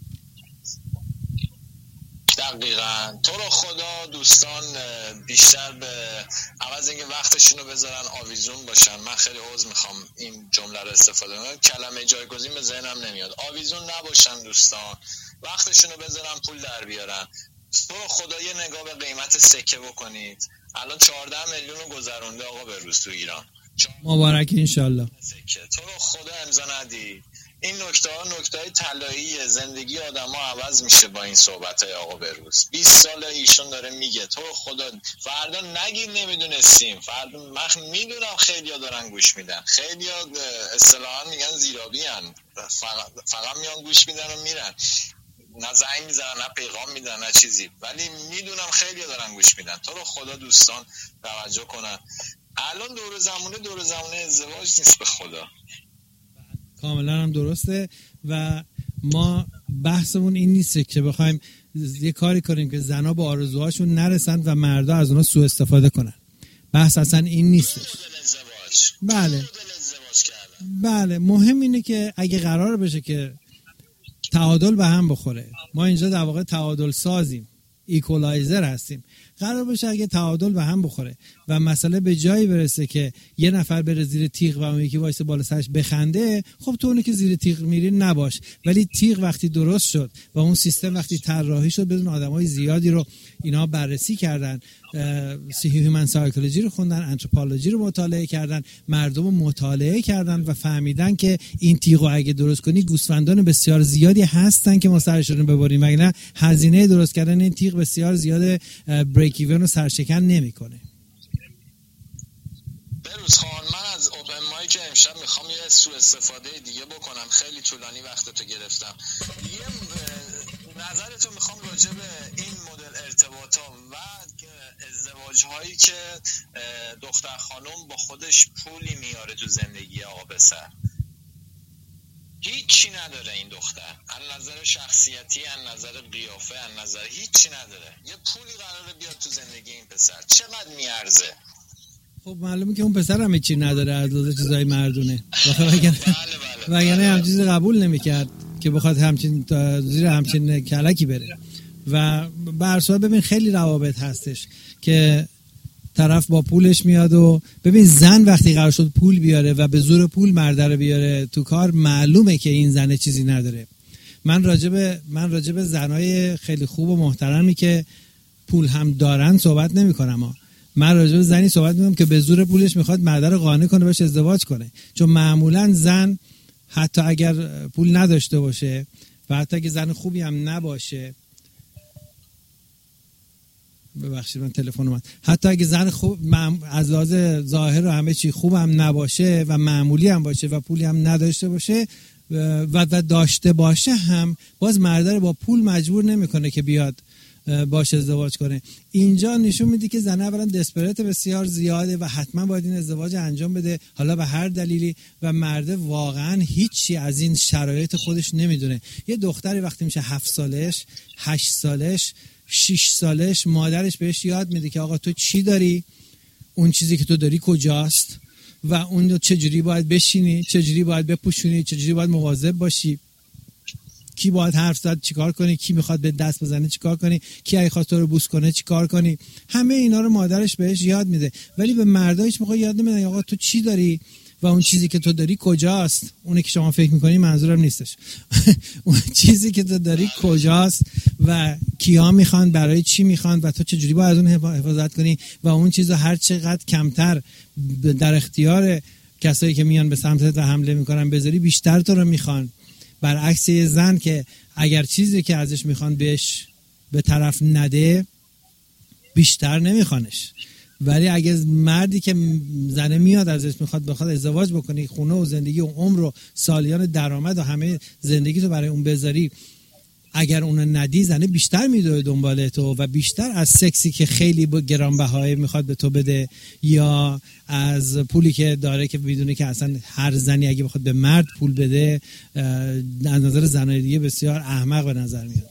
B: دقیقاً. تو رو خدا دوستان بیشتر به عوض اینکه وقتشون رو بذارن آویزون باشن، من خیلی عذر میخوام این جمله رو استفاده کنم، کلمه جایگزین به ذهنم نمیاد، آویزون نباشن دوستان، وقتشون رو بذارن پول در بیارن. تو رو خدا یه نگاه به قیمت سکه بکنید. الان 14 میلیون رو گذرونده آقا به روز تو ایران.
A: مبارک انشالله.
B: تو رو خدا امضا ندید. این نکته‌های طلایی زندگی آدم‌ها عوض میشه با این صحبت‌های آقا بروز. 20 ساله ایشون داره میگه تو رو خدا فردا نگید نمیدونستیم. فردا من میدونم خیلی‌ها دارن گوش میدن، خیلی‌ها اصطلاحاً میگن زیرابیان، فقط میان گوش میدن و میرن، نه زنگ میزنن نه پیغام میدن نه چیزی، ولی میدونم خیلی‌ها دارن گوش میدن. تو رو خدا دوستان توجه کنن. الان دور زمانه ازدواج نیست به خدا.
A: کاملا هم درسته و ما بحثمون این نیست که بخوایم یه کاری کنیم که زنا به آرزوهاشون نرسن و مردا از اونها سوء استفاده کنن. بحث اصلا این نیستش. بله مهم اینه که اگه قرار بشه که تعادل به هم بخوره، ما اینجا در واقع تعادل سازیم، ایکولایزر هستیم، قرار باشه اگه تعادل به هم بخوره و مسئله به جایی برسه که یه نفر بره زیر تیغ و اون یکی وایسه بالا سرش بخنده، خب تو اونی که زیر تیغ میری نباش. ولی تیغ وقتی درست شد و اون سیستم وقتی طراحی شد، بدون آدمای زیادی رو اینا بررسی کردن، هیومن سایکولوژی رو خوندن، آنتروپولوژی رو مطالعه کردن، مردم رو مطالعه کردن و فهمیدن که این تیغو اگه درست کنی گوسفندان بسیار زیادی هستن که ما سرشون ببریم، وگرنه هزینه درست کردن این تیغ بسیار زیاد، بریک ایون رو سرشکن نمیکنه.
B: بروز خان، من از اوپن مایک امشب میخوام یه سوء استفاده دیگه بکنم. خیلی طولانی وقتتو گرفتم. یه نظرتو میخوام راجع به این مدل ارتباطا و ازدواج هایی که دختر خانم با خودش پولی میاره تو زندگی آقا پسر. هیچی نداره این دختر، از نظر شخصیتی، از نظر قیافه، از نظر هیچی نداره. یه پولی قراره بیاد تو زندگی این پسر، چقدر میارزه؟
A: خب معلومه که اون پسر هم هیچی نداره، از لحاظ چیزای مردونه. وگرنه هم چیزی قبول نمیکرد که بخواد همچین زیر همچین کلکی بره. و به هر صورت ببین خیلی روابط هستش که طرف با پولش میاد و ببین زن وقتی قرار شد پول بیاره و به زور پول مرد رو بیاره تو کار، معلومه که این زن چیزی نداره. من راجب زنای خیلی خوب و محترمی که پول هم دارن صحبت نمی کنم. من راجب زنی صحبت میکنم که به زور پولش میخواد مرد رو قانع کنه باش ازدواج کنه. چون معمولا زن حتی اگر پول نداشته باشه و حتی اگر زن خوبی هم نباشه، ببخشید من تلفن اومد، حتی اگه زن خوب از لحاظ ظاهر و همه چی خوب هم نباشه و معمولی هم باشه و پولی هم نداشته باشه و داشته باشه، هم باز مرد رو با پول مجبور نمیکنه که بیاد باش ازدواج کنه. اینجا نشون میده که زن اولا دسپریت بسیار زیاده و حتما باید این ازدواج انجام بده، حالا به هر دلیلی، و مرد واقعا هیچی از این شرایط خودش نمیدونه. یه دختری وقتی میشه 7 سالش، 8 سالش، 6 سالش، مادرش بهش یاد میده که آقا تو چی داری، اون چیزی که تو داری کجاست و اون رو چجوری باید بشینی، چجوری باید بپوشونی، چجوری باید مواظب باشی، کی باید حرف زد چیکار کنی، کی میخواد به دست بزنه چیکار کنی، کی اگه خواست تو رو بوس کنه چیکار کنی. همه اینا رو مادرش بهش یاد میده. ولی به مردا هیچ موقع یاد نمیدن آقا تو چی داری و اون چیزی که تو داری کجاست. اونی که شما فکر میکنی منظورم نیستش. اون چیزی که تو داری کجاست و کیا میخوان، برای چی میخوان و تو چجوری باید از اون حفاظت کنی و اون چیزو هر چقدر کمتر در اختیار کسایی که میان به سمتت حمله میکنن بذاری، بیشتر تو رو میخوان. برعکس یه زن که اگر چیزی که ازش میخوان بهش به طرف نده، بیشتر نمیخوانش. ولی اگه مردی که زنه میاد ازش بخواد ازدواج بکنی، خونه و زندگی و عمر و سالیان درآمد و همه زندگی تو برای اون بذاری، اگر اونو ندی، زنه بیشتر میدوه دنبال تو و بیشتر از سکسی که خیلی گرانبهای میخواد به تو بده یا از پولی که داره که میدونه که اصلا هر زنی اگه بخواد به مرد پول بده، از نظر زنای دیگه بسیار احمق به نظر میاد.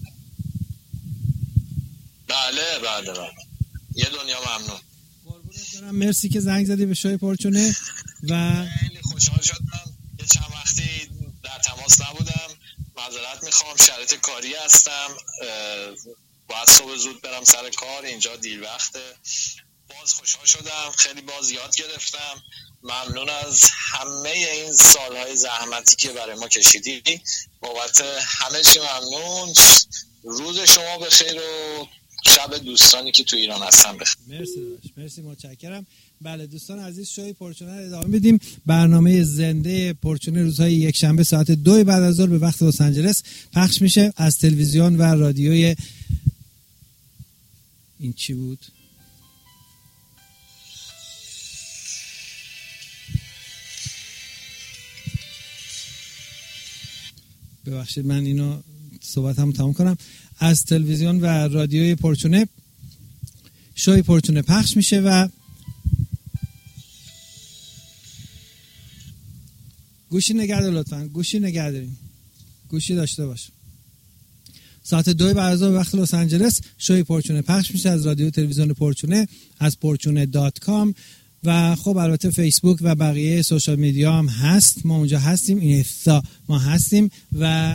B: بله یه دنیا ممنون.
A: قربونت برم، مرسی که زنگ زدی به شوی پرچونه و
B: خیلی خوشحال شدم. یه چند وقتی در تماس نبودم، معذرت میخوام، شرایط کاری هستم، باید صبح زود برم سر کار، اینجا دیر وقته. باز خوشحال شدم، خیلی باز یاد گرفتم. ممنون از همه این سالهای زحمتی که برای ما کشیدی. بابت همه چی ممنون. روز شما بخیر و شب دوستانی که تو ایران هستن بخیر.
A: مرسی متشکرم. بله دوستان عزیز، شوی پرچونه رو ادامه میدیم. برنامه زنده پرچونه روزهای یک شنبه ساعت 2 بعد از ظهر به وقت لس آنجلس پخش میشه از تلویزیون و رادیوی این چی بود؟ ببخشید من اینو صحبتمو تمام کنم. از تلویزیون و رادیوی پرچونه شوی پرچونه پخش میشه و گوشی نگه دار لطفاً. گوشی نگه دارین. گوشی داشته باش. ساعت 2 بعد از ظهر وقت لس آنجلس شوی پرچونه پخش میشه از رادیو تلویزیون پرچونه از porchune.com و خب البته فیسبوک و بقیه سوشال میدیا هم هست. ما اونجا هستیم، این ما هستیم و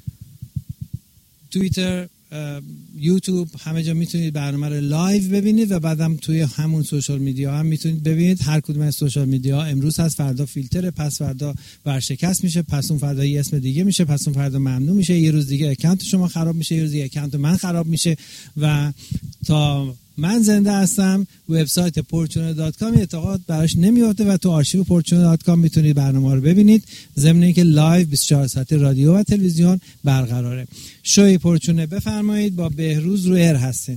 A: توییتر، یوتیوب، همه جا میتونید برنامه رو لایو ببینید و بعدم توی همون سوشال میدیا هم میتونید ببینید. هر کدوم از سوشال میدیا امروز هست، فردا فیلتره، پس فردا ورشکست میشه، پس اون فردا یه اسم دیگه میشه، پس اون فردا ممنوع میشه، یه روز دیگه اکانت شما خراب میشه، یه روز دیگه اکانت من خراب میشه و تا من زنده هستم وبسایت porchune.com اتفاقات براش نمیفته و تو آرشیو porchune.com میتونید برنامه رو ببینید، ضمن اینکه لایو 24 ساعته رادیو و تلویزیون برقراره. شوی پرچونه بفرمایید، با بهروز رو ایر هستین.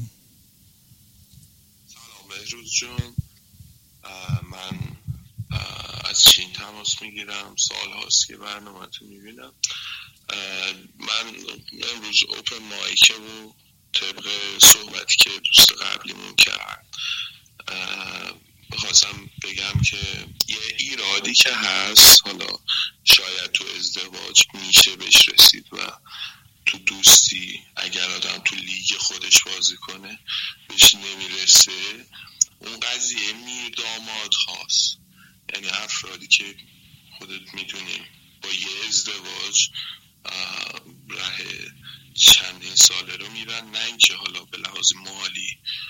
C: سلام بهروز جون، من از چین تماس میگیرم، سال هاست که برنامه تو میبینم. من امروز اوپن مایک و طبق صحبتی که دوست قبلیمون کرد بخواستم بگم که یه ایرادی که هست، حالا شاید تو ازدواج میشه بهش رسید و تو دوستی اگر آدم تو لیگ خودش بازی کنه بهش نمیرسه، اون قضیه میر داماد هاست. یعنی افرادی که خودت میدونی با یه ازدواج ره چندین ساله رو میرن، نه اینکه حالا به لحاظ مالی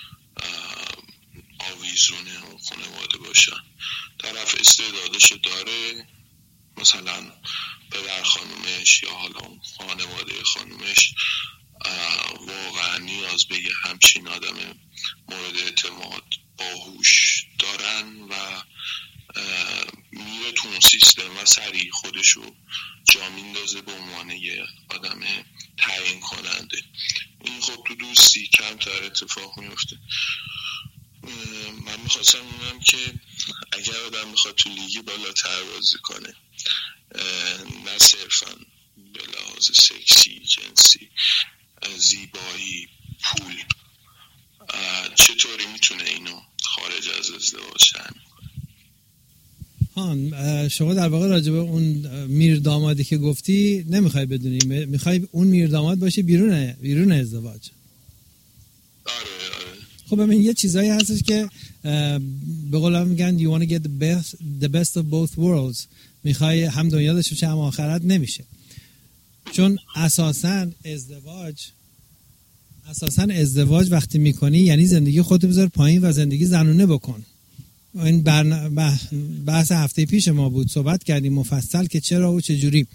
C: آویزون اون خانواده باشن. طرف استعدادشو داره، مثلا پدر خانومش یا حالا اون خانواده خانومش واقعا نیاز به یه همچین آدم مورد اعتماد باهوش دارن و میره تو اون سیستم و سریع خودشو جا میندازه به عنوان یه آدم تعیین کننده. این خب تو دوستی کمتر اتفاق میفته. من میخواستم بگم که اگر آدم میخواد تو لیگی بالاتر بازی کنه، نه صرفا به لحاظ سکسی، جنسی، زیبایی، پول، چطوری میتونه اینو خارج از ازدواج تعیین
A: کنه؟ شما در واقع راجع به اون میر دامادی که گفتی نمیخوای بدونی، میخوای اون میر داماد باشه بیرون ازدواج.
C: آره.
A: خب ببین یه چیزایی هستش که به قول میگن you want to get the best of both worlds، میخوای هم دنیا داشته باشه هم آخرت، نمیشه. چون اساساً ازدواج وقتی میکنی یعنی زندگی خودت بذار پایین و زندگی زنونه بکن. این بحث هفته پیش ما بود، صحبت کردیم مفصل که چرا و چجوری.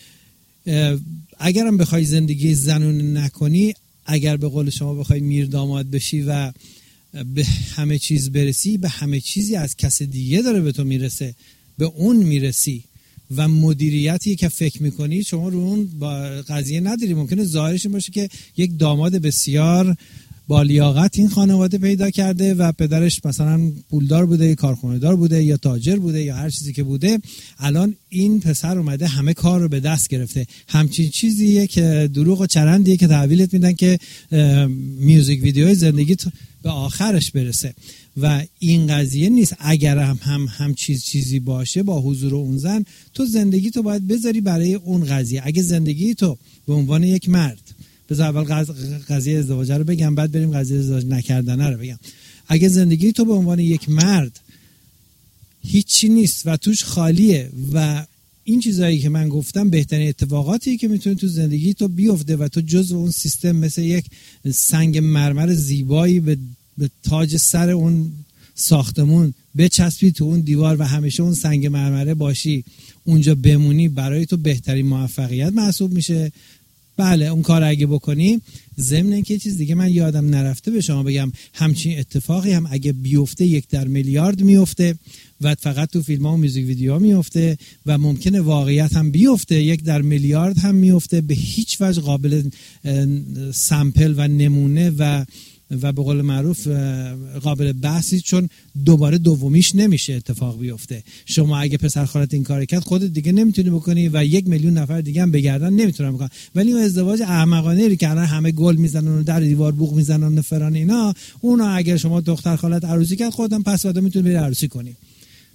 A: اگرم بخوای زندگی زنونه نکنی، اگر به قول شما بخوای میر داماد بشی و به همه چیز برسی، به همه چیزی از کس دیگه داره به تو میرسه، به اون میرسی و مدیریتی که فکر میکنی شما رو اون با قضیه نداری. ممکنه ظاهرش باشه که یک داماد بسیار با لیاقت این خانواده پیدا کرده و پدرش مثلا پولدار بوده یا کارخانه‌دار بوده یا تاجر بوده یا هر چیزی که بوده، الان این پسر اومده همه کار رو به دست گرفته. همچین چیزیه که دروغ و چرندیه که تحویلت میدن که میوزیک ویدیوی زندگیت به آخرش برسه و این قضیه نیست. اگر هم چیزی باشه با حضور اون زن، تو زندگی تو باید بذاری برای اون قضیه. اگه زندگی تو به عنوان یک مرد، بذار اول قضیه ازدواج رو بگم بعد بریم قضیه ازدواج نکردن رو بگم. اگه زندگی تو به عنوان یک مرد هیچی نیست و توش خالیه و این چیزایی که من گفتم بهترین اتفاقاتی که میتونه تو زندگی تو بیفته و تو جزو اون سیستم مثل یک سنگ مرمر زیبایی به تاج سر اون ساختمون بچسبی تو اون دیوار و همیشه اون سنگ مرمره باشی، اونجا بمونی، برای تو بهترین موفقیت محسوب میشه. بله اون کار اگه بکنی، ضمن اینکه چیز دیگه من یادم نرفته به شما بگم، همچین اتفاقی هم اگه بیفته 1 در میلیارد میفته و فقط تو فیلم ها و میوزیک ویدیوها میفته و ممکنه واقعیت هم بیفته 1 در میلیارد هم میفته، به هیچ وجه قابل سامپل و نمونه و به قول معروف قابل بحثی، چون دوباره دومیش نمیشه اتفاق بیفته. شما اگه پسر خالت این کار کرد خودت دیگه نمیتونی بکنی و 1 میلیون نفر دیگه هم بگردن نمیتونن بکنن. ولی اون ازدواج احمقانه‌ای که الان همه گل میزنن و در دیوار بوق میزنن و فران اینا، اونا اگر شما دختر خالت عروسی کرد خودت پسورد میتونی بری عروسی کنی.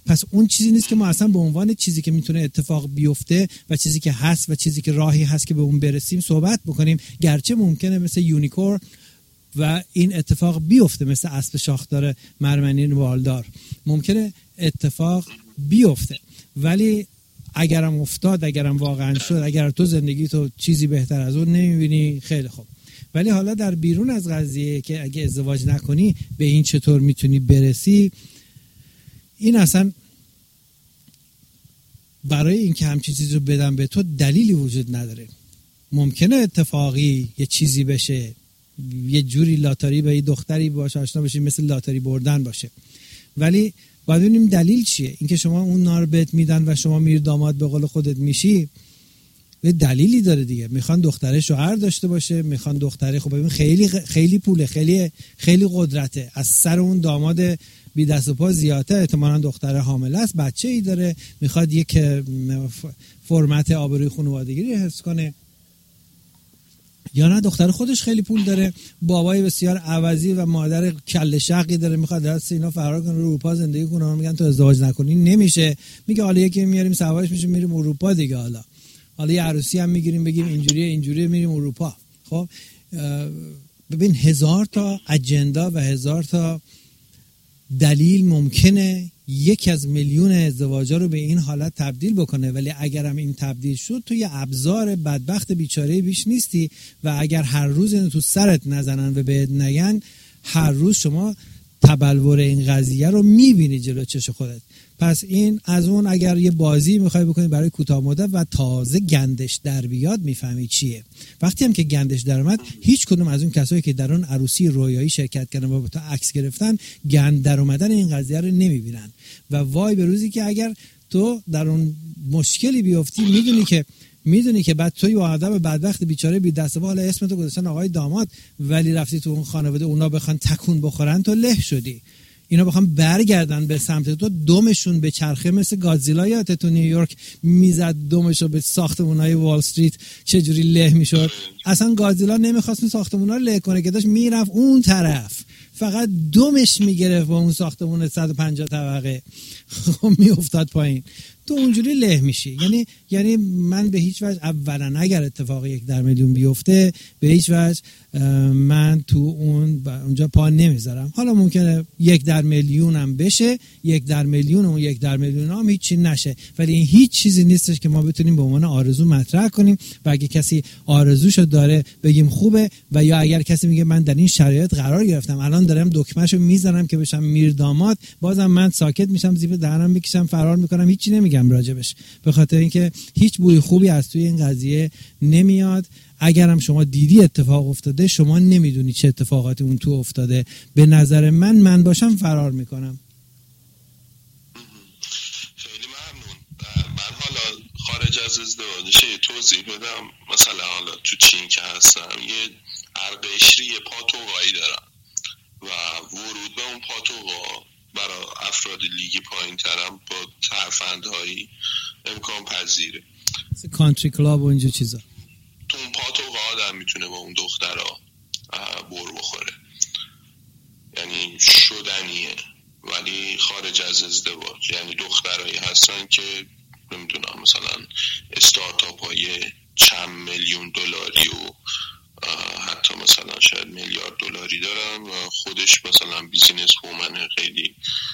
A: پس اون چیزی نیست که ما اصلا به عنوان چیزی که میتونه اتفاق بیفته و چیزی که هست و چیزی که راهی هست که به اون برسیم صحبت بکنیم، گرچه ممکنه مثل یونیکورن و این اتفاق بیفته، مثل اسب شاخدار مرمنین بالدار ممکنه اتفاق بیفته، ولی اگرم افتاد، اگرم واقعا شد، اگر تو زندگی تو چیزی بهتر از اون نمیبینی، خیلی خوب. ولی حالا در بیرون از قضیه که اگه ازدواج نکنی به این چطور میتونی برسی، این اصلا برای اینکه همچین چیزی رو بدم به تو دلیلی وجود نداره. ممکنه اتفاقی یه چیزی بشه، یه جوری لاتاری به یه دختری باشه آشنا بشی، مثل لاتاری بردن باشه، ولی باید ببینیم دلیل چیه. اینکه شما اون نار بهت میدن و شما میری داماد به قول خودت میشی، یه دلیلی داره دیگه. میخوان دختره شوهر داشته باشه، میخوان دختره، خب ببین خیلی خیلی پوله، خیلی خیلی قدرته، از سر اون داماد بی دست و پا زیاده، احتمالاً دختره حامله است، بچه‌ای داره، میخواد یک فرمت آبروی خانوادگی رو حفظ کنه، یا نه دختر خودش خیلی پول داره، بابای بسیار عوضی و مادر کله شقی داره، میخواد از اینا فرار کنه، اروپا زندگی کنه. میگن تو ازدواج نکنی، نمیشه. میگه حالا یکی میاریم سوارش میشه میریم اروپا دیگه، حالا یه عروسی هم میگیریم بگیم اینجوریه میریم اروپا. خب ببین 1000 تا اجندا و 1000 تا دلیل ممکنه یک از میلیون ازدواجا رو به این حالت تبدیل بکنه، ولی اگرم این تبدیل شد تو یه ابزار بدبخت بیچاره بیش نیستی، و اگر هر روز اینو تو سرت نزنن و بهت نگن، هر روز شما تبلور این قضیه رو میبینی جلو چش خودت. پس این از اون اگر یه بازی میخوای بکنی برای کوتاه مدت و تازه گندش در بیاد میفهمی چیه. وقتی هم که گندش در اومد، هیچ کدوم از اون کسایی که در اون عروسی رویایی شرکت کردن و با تو عکس گرفتن گند در اومدن این قضیه رو نمیبینن. و وای به روزی که اگر تو در اون مشکلی بیفتی، میدونی که بعد توی آدم بدبخت بیچاره بی دست و حالا اسمتو گذاشتن آقای داماد، ولی رفتی تو اون خانواده اونا بخوان تکون بخورن، تو له شدی. اینا بخوام برگردن به سمت تو، دمشون به چرخه مثل گادزیلا، یادت تو نیویورک میزد دمشو به ساختمونای وال استریت چجوری له میشد. اصلا گادزیلا نمیخواست اون ساختمونا رو له کنه که داشت میرفت اون طرف، فقط دمش میگرفت با اون ساختمون 150 طبقه میافتاد پایین. تو اونجوری له میشی. یعنی من به هیچ وجه، اولا اگر اتفاق 1 در میلیون بیفته، به هیچ وجه من تو اونجا پا نمیذارم. حالا ممکنه 1 در میلیون هم بشه، 1 در میلیون اون 1 در میلیون هم هیچی نشه، ولی این هیچ چیزی نیستش که ما بتونیم به عنوان آرزو مطرح کنیم و اگه کسی آرزوشو داره بگیم خوبه، و یا اگر کسی میگه من در این شرایط قرار گرفتم، الان دارم دکمه‌شو میزنم که بشم میر داماد، بازم من ساکت میشم، زیپ دهنم میکشم، فرار میکنم، هیچی نمیگم راجبش، به خاطر اینکه هیچ بوی خوبی از توی این قضیه نمیاد. اگرم شما دیدی اتفاق افتاده، شما نمیدونی چه اتفاقاتی اون تو افتاده. به نظر من باشم فرار میکنم.
C: خیلی ممنون. من حالا خارج از ازدواجش توضیح بدم. مثلا حالا تو چین که هستم، یه ارقشری پاتوقایی دارم و ورود به اون پاتوقا برای افراد لیگ پایین ترم با ترفندهایی امکان پذیره.
A: کانتری کلاب و اینجا چیزا.
C: تو اون پاتوقا آدم میتونه با اون دخترها بر بخوره، یعنی شدنیه، ولی خارج از ازدواج. یعنی دخترایی هستن که نمیدونم مثلا استارتاپ های چند میلیون دلاری و حتی مثلا شاید میلیارد دلاری دارن و خودش مثلا بیزینس وومن خیلی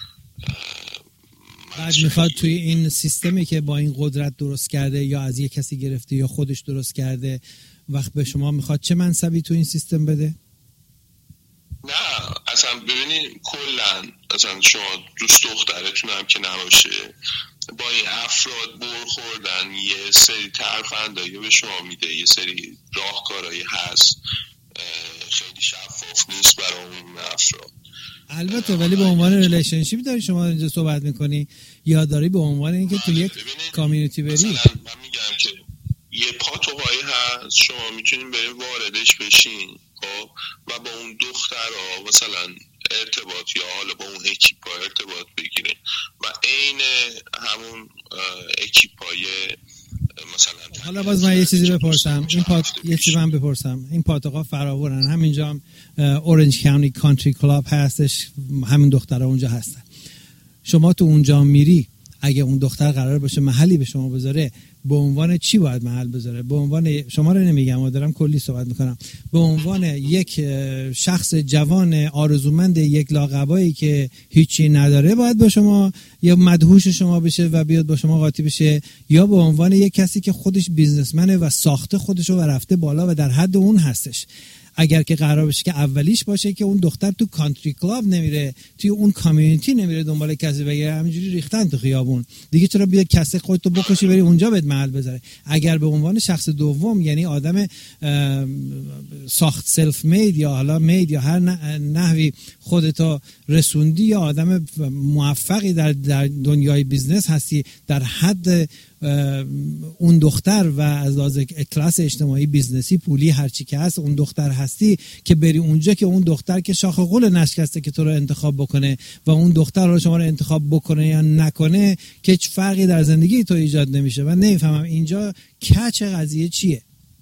A: بعد میخواد توی این سیستمی که با این قدرت درست کرده یا از یک کسی گرفته یا خودش درست کرده، وقت به شما میخواد چه منصبی تو این سیستم بده؟
C: نه اصلا ببینید کلن اصلا شما دوست دخترتون هم که نباشه، با این افراد برخوردن یه سری ترفندایی به شما میده، یه سری راهکارهایی هست خیلی شفاف نیست برای اون افراد.
A: البته ولی به عنوان ریلیشنشیپ داری شما اینجا صحبت میکنی یا داری به عنوان اینکه تو یک کامیونیتی بری؟
C: مثلا من میگم که یه پاتوقایی هست، شما میتونین بریم واردش بشین خب و با اون دخترها مثلا ارتباط یا حالا با اون اکیپا ارتباط بگیرین و عین همون اکیپای مثلا.
A: حالا باز من یه چیزی بپرسم، این پاتوقا فراورن، همینجا هم اورنج کاونتی کانتری کلاب هستش، همین دخترها اونجا هستن. شما تو اونجا میری، اگه اون دختر قرار باشه محلی به شما بذاره، به عنوان چی باید محل بذاره؟ به عنوان، شما رو نمیگم و دارم کلی صحبت میکنم، به عنوان یک شخص جوان آرزومند یک لاقبایی که هیچی نداره باید با شما یا مدهوش شما بشه و بیاد با شما قاطی بشه، یا به عنوان یک کسی که خودش بیزنسمنه و ساخته خودش رو و رفته بالا و در حد اون هستش؟ اگر که قرار بشه که اولیش باشه که اون دختر تو کانتری کلاب نمیره، توی اون کامیونیتی نمیره دنبال کسی بگیره، همینجوری ریختن تو خیابون دیگه، چرا بیاد کسی خودتو بکشی بری اونجا بهت محل بذاره؟ اگر به عنوان شخص دوم، یعنی آدم ساخت سلف مید یا حالا مید یا هر نحوی خودتو رسوندی، یا آدم موفقی در دنیای بیزنس هستی در حد اون دختر و از لحاظ کلاس اجتماعی بیزنسی پولی هرچی که هست اون دختر هستی، که بری اونجا که اون دختر که شاخ قول نشکسته که تو رو انتخاب بکنه و اون دختر رو شما رو انتخاب بکنه یا نکنه، که هیچ فرقی در زندگی تو ایجاد نمیشه. و نمیفهمم اینجا کچ قضیه چیه؟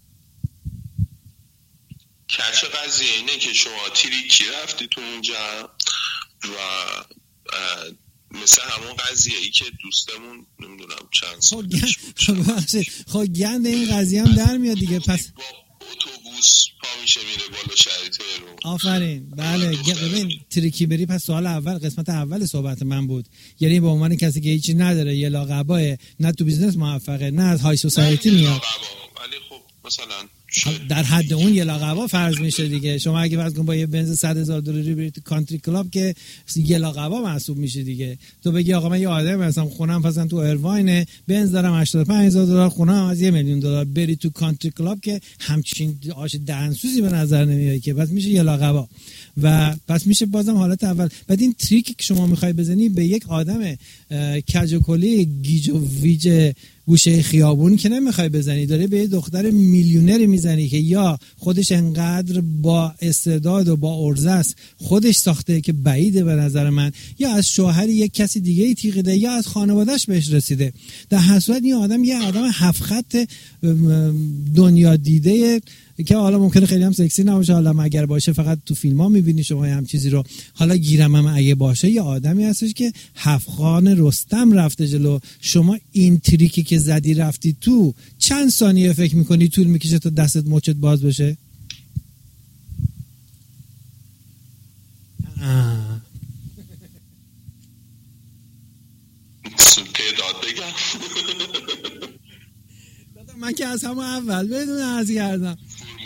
C: کچ قضیه اینه که شما تریکی رفتی تو اونجا و مثل همون قضیه ای که دوستمون نمیدونم چند سال پیش بود،
A: خب گند این قضیه هم در میاد دیگه. پس
C: با اتوبوس پا میشه میره بالا شهر تهران.
A: آفرین. بله ببین تریکی بری، پس سوال اول قسمت اول صحبت من بود، یعنی به عنوان کسی که هیچی نداره، یه لاقبای، نه تو بیزنس موفقه نه از های سوسایتی میاد،
C: ولی خب مثلا
A: در حد اون یه لاقبا فرض میشه دیگه. شما اگه فرض کن با یه بنز $100,000 برید تو کانتری کلاب که یه لاقبا محسوب میشه دیگه. تو بگی آقا من یه آدم هستم، خونم مثلا تو ایرواینه، بنز دارم $85,000، خونم از $1,000,000، بری تو کانتری کلاب که همچین آش دهنسوزی به نظر نمیاد که، پس میشه یه لاقبا. و پس میشه بازم حالت اول. بعد این تریکی که شما میخوای بزنی به یک آدم کج و کلی گیج و ویج گوشه خیابون که نمیخوای بزنی، داره به یه دختر میلیونری میزنی که یا خودش انقدر با استعداد و با عرضه است خودش ساخته که بعیده به نظر من، یا از شوهر یک کسی دیگه ای تیغیده، یا از خانوادهش بهش رسیده. در هر صورت این آدم یه آدم 7 خط دنیا دیده که حالا ممکنه خیلی هم سکسی نباشه، حالا اگر باشه فقط تو فیلم‌ها می‌بینی شما هم چیزی رو، حالا گیرم هم اگه باشه یه آدمی هستش که 7 خان رستم رفته جلو. شما این تریکی که زدی رفتی تو، چند ثانیه فکر می‌کنی طول می‌کشه تا دستت مچت باز بشه؟ من که از همون اول بدون عرض کردم.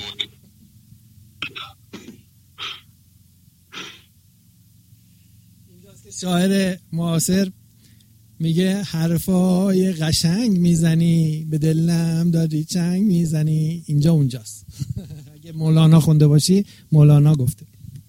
A: اینجاست که شاعر معاصر میگه حرفای قشنگ میزنی به دلم داری چنگ میزنی. اینجا اونجاست. اگه مولانا خونده باشی، مولانا گفته.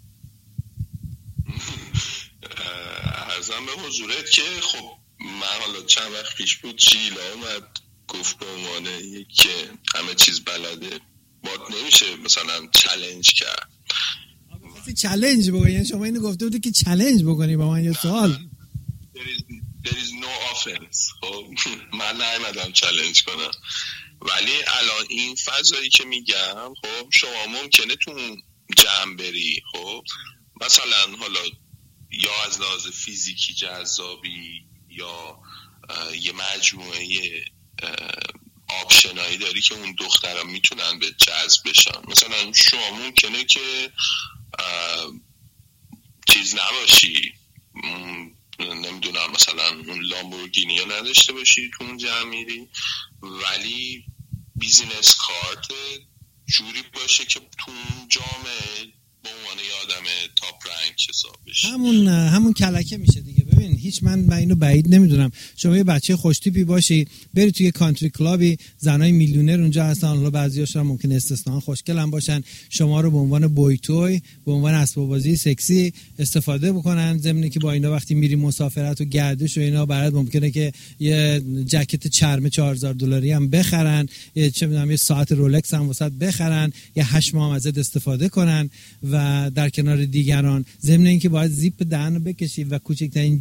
C: عرضم به حضورت که خب من حالا چند وقت پیش بود شیلا اومد گفت به عنوان یک که همه چیز بلده باد نمیشه مثلا چالش کرد.
A: چالش بکنی؟ یعنی شما اینو گفته بودی که چالش بکنی با من؟ یه سوال.
C: There is no offense. خب من نایمدم چالش کنم، ولی الان این فضایی که میگم خب شما ممکنه تو جمع بری، خب مثلا حالا یا از لحاظ فیزیکی جذابی یا یه مجموعه آپشنایی داری که اون دخترها میتونن به جذب بشن. مثلا شما ممکنه که چیز نباشی، نمیدونم مثلا اون لامبورگینی ها نداشته باشی تو اون جمع میری، ولی بیزینس کارت جوری باشه که تو اون جامعه به عنوان یه آدم تاپ رنگ حساب بشه.
A: همون کلکه میشه دیگه. ببین هیچ من اینو بعید نمیدونم شما یه بچه خوشتیپی باشی بری توی کانتری کلابی، زنای میلیونر اونجا هستن، حالا بعضیاشون ممکن استثنا خوشگل هم باشن، شما رو به عنوان بویتوی، به عنوان اسباب بازی سکسی استفاده بکنن، ضمن که با اینا وقتی میری مسافرت و گردش و اینا برات ممکنه که یه جکت چرم $4,000 هم بخرن، یه چه میدونم یه ساعت رولکس هم واسط بخرن، یه 8 ماه ازت استفاده کنن و در کنار دیگران، ضمن اینکه باید زیپ دهنو بکشی و کوچکترین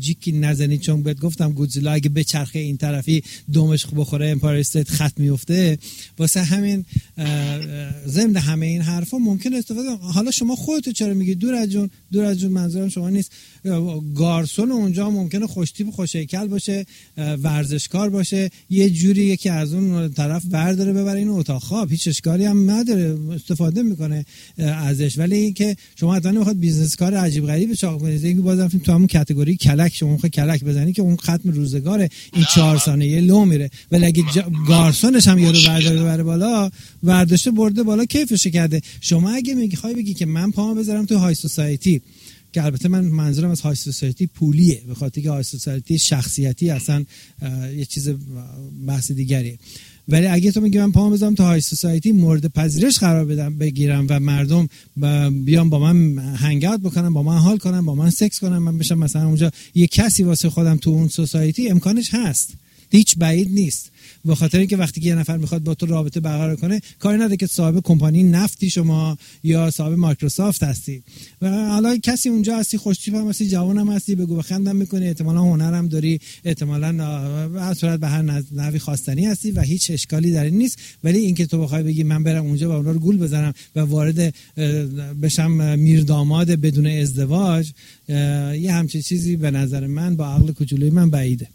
A: جیکی نزنید، چون بهت گفتم گودزیلا اگه به چرخه این طرفی دومش بخوره امپایر استیت خط میفته. واسه همین ضمن همه این حرفا ممکن استفاده. حالا شما خودت چرا میگی دور از جون منظورم شما نیست. گارسون اونجا ممکنه خوشتیپ و خوشهیکل باشه، ورزشکار باشه، یه جوری یکی از اون طرف برداره ببره این اتاق خواب، هیچ اشکالی هم نداره، استفاده میکنه ازش. ولی اینکه شما حتما نمیخواد بیزنس کار عجیب غریبی چاق کنید، اینکه بازم تو همون کاتگوری کلک شما میخواد کلک بزنی که اون ختم روزگاره، این 4 ثانیه لو میره. ولی اگه گارسونش هم یارو برداره بالا، ورداشته برده بالا، کیفش کرده. شما اگه میخوای بگی که من پامو بذارم تو های سوسایتی، که البته من منظورم از های سوسایتی پولیه، به خاطر که های سوسایتی شخصیتی اصلا یه چیز بحث دیگریه. ولی اگه تو میگی من پامو بذارم تو های سوسایتی، مورد پذیرش قرار بگیرم و مردم بیان با من هنگ اوت بکنن، با من حال کنن، با من سکس کنن، من بشم مثلا اونجا یه کسی واسه خودم تو اون سوسایتی، امکانش هست، هیچ بعید نیست. به خاطر اینکه وقتی که یه نفر میخواد با تو رابطه برقرار کنه، کاری نداره که صاحب کمپانی نفتی شما یا صاحب مایکروسافت هستی و حالا کسی اونجا هستی، خوشتیپ هم هستی، جوان هم هستی، بگو بخندم میکنی، احتمالاً هنر هم داری، احتمالاً به صورت به هر نحوی خواستنی هستی و هیچ اشکالی در این نیست. ولی اینکه تو بخوای بگی من برم اونجا و اونا رو گول بزنم و وارد بشم میر داماد بدون ازدواج، یه همچین چیزی به نظر من با عقل کوچولوی من بعیده.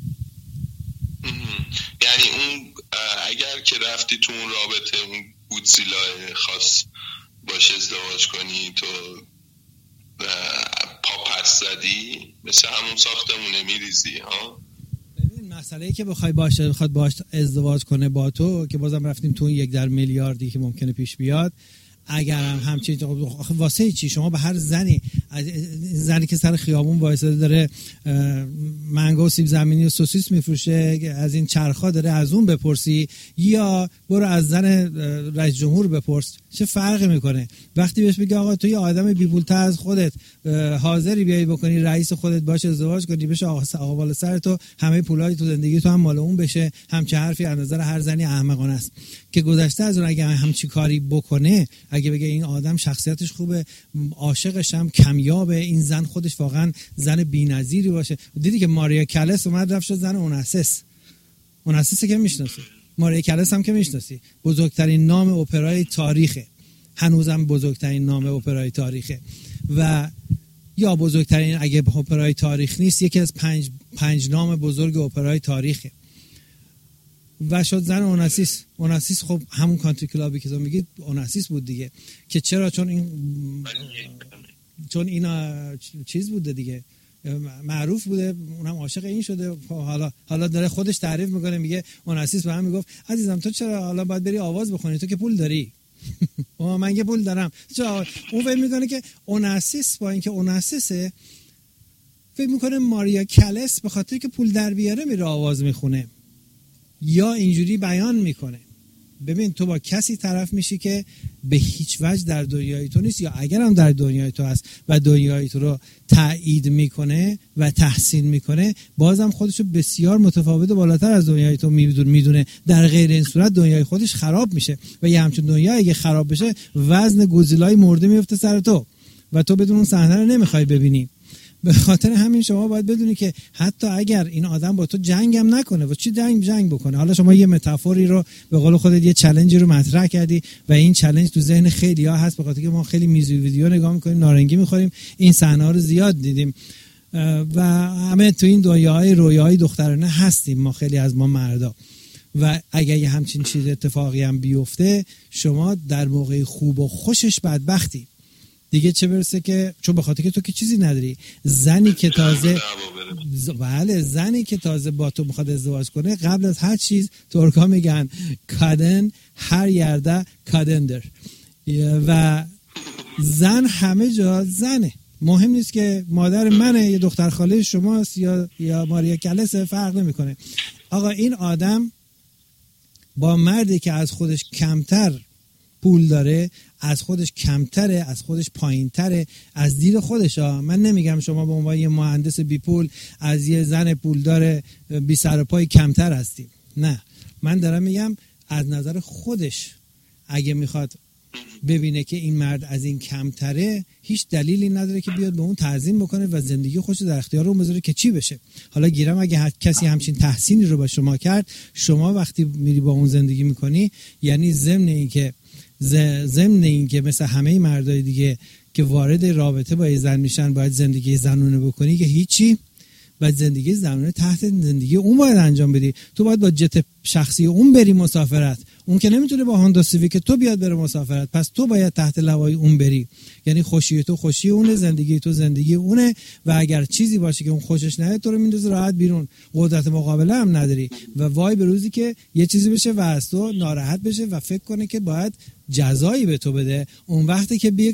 C: یعنی اون اگر که رفتی تو اون رابطه، اون گودزیلا خاص باشه ازدواج کنی، تو پا پس زدی، مثل همون ساختمونه میریزی ها.
A: ببین مسئله‌ای که بخواد باش ازدواج کنه با تو، که بازم رفتیم تو اون 1 در میلیاردی که ممکنه پیش بیاد. اگر همچین واسه چی شما به هر زنی که سر خیابون وایساده داره منگو و سیب زمینی و سوسیس میفروشه، از این چرخا داره از اون بپرسی، یا برو از زن رئیس جمهور بپرس، چه فرقی میکنه؟ وقتی بهش بگی آقا تو یه آدم بی‌پول‌تر از خودت حاضری بیای بکنی رئیس خودت باشه ازدواج کنی، بشه آقا بالا سر تو، همه پولای تو زندگی تو هم مال اون بشه، همچه حرفی از نظر هر زنی احمقانه است. که گذشته از اون اگه همچی کاری بکنه، اگه بگه این آدم شخصیتش خوبه، عاشقش هم کمیابه، این زن خودش واقعا زن بی‌نظیری باشه. دیدی که ماریا کالس اومد رفت شد زن اوناسیس که میشناسی، ماریا کالس هم که میشناسی، بزرگترین نام اپرای تاریخه، هنوزم بزرگترین نام اپرای تاریخه، و یا بزرگترین اگه اپرای تاریخ نیست یکی از 5 نام بزرگ اپرای تاریخه، و شد زن اوناسیس. خب همون کانتری کلابی که تو میگید اوناسیس بود دیگه. که چرا؟ چون این چیز بوده دیگه، معروف بوده، اونم عاشق این شده. حالا داره خودش تعریف میکنه، میگه اوناسیس به من میگفت عزیزم تو چرا حالا باید بری آواز بخونی، تو که پول داری. من که پول دارم. اون فکر میکنه که اوناسیس، با اینکه اوناسیسه، فکر میکنه ماریا کالس به خاطر که پول در بیاره میره آواز میخونه یا اینجوری بیان میکنه. ببین تو با کسی طرف میشی که به هیچ وجه در دنیای تو نیست، یا اگر هم در دنیای تو هست و دنیای تو رو تایید میکنه و تحسین میکنه، بازم خودشو بسیار متفاوت و بالاتر از دنیای تو میدونه. در غیر این صورت دنیای خودش خراب میشه و یه همچون دنیا اگه خراب بشه، وزن گودزیلای مرده میفته سر تو و تو بدون اون صحنه رو نمیخوای ببینی. به خاطر همین شما باید بدونی که حتی اگر این آدم با تو جنگ هم نکنه و چی جنگ بکنه، حالا شما یه متافوری رو به قول خودت یه چالنجی رو مطرح کردی و این چالش تو ذهن خیلی‌ها هست، به خاطر که ما خیلی میوزیک ویدیو نگاه میکنیم، نارنگی میخوریم، این صحنه‌ها رو زیاد دیدیم و همه تو این دنیاهای رویاهای دخترانه هستیم ما، خیلی از ما مردا. و اگر یه همچین چیز اتفاقی هم بیفته، شما در موقع خوب و خوشش بدبختی دیگه، چه برسه که چون به خاطر که تو که چیزی نداری. زنی که تازه با تو میخواد ازدواج کنه، قبل از هر چیز ترکا میگن کادن هر یرده کادندر، و زن همه جا زنه. مهم نیست که مادر منه یا دختر خاله شماست یا ماریا کالس، فرق نمیکنه. آقا این آدم با مردی که از خودش کمتر پول داره، از خودش کمتره، از خودش پایینتره، از دید خودش من نمیگم شما به عنوان یه مهندس بی پول از یه زن پولدار بی سر و پای کمتر هستی، نه، من دارم میگم از نظر خودش اگه میخواد ببینه که این مرد از این کمتره، هیچ دلیلی نداره که بیاد به اون تعظیم بکنه و زندگی خودش در اختیار اون بذاره که چی بشه. حالا گیرم اگه کسی همچین تحسینی رو با شما کرد، شما وقتی میری با اون زندگی میکنی، یعنی ضمن این که مثل همه مردای دیگه که وارد رابطه با یه زن میشن باید زندگی زنونه بکنی، که هیچی، باید زندگی زنونه تحت زندگی اون باید انجام بدی. تو باید با جت شخصی اون بری مسافرت، اون که نمیتونه با هوندا سیویک تو بیاد بره مسافرت، پس تو باید تحت لوای اون بری. یعنی خوشی تو خوشی اونه، زندگی تو زندگی اونه، و اگر چیزی باشه که اون خوشش نیاد تو رو میندازه راحت بیرون، قدرت مقابله هم نداری. و وای به روزی که یه چیزی بشه و از تو ناراحت بشه و فکر کنه که باید جزایی به تو بده، اون وقتی که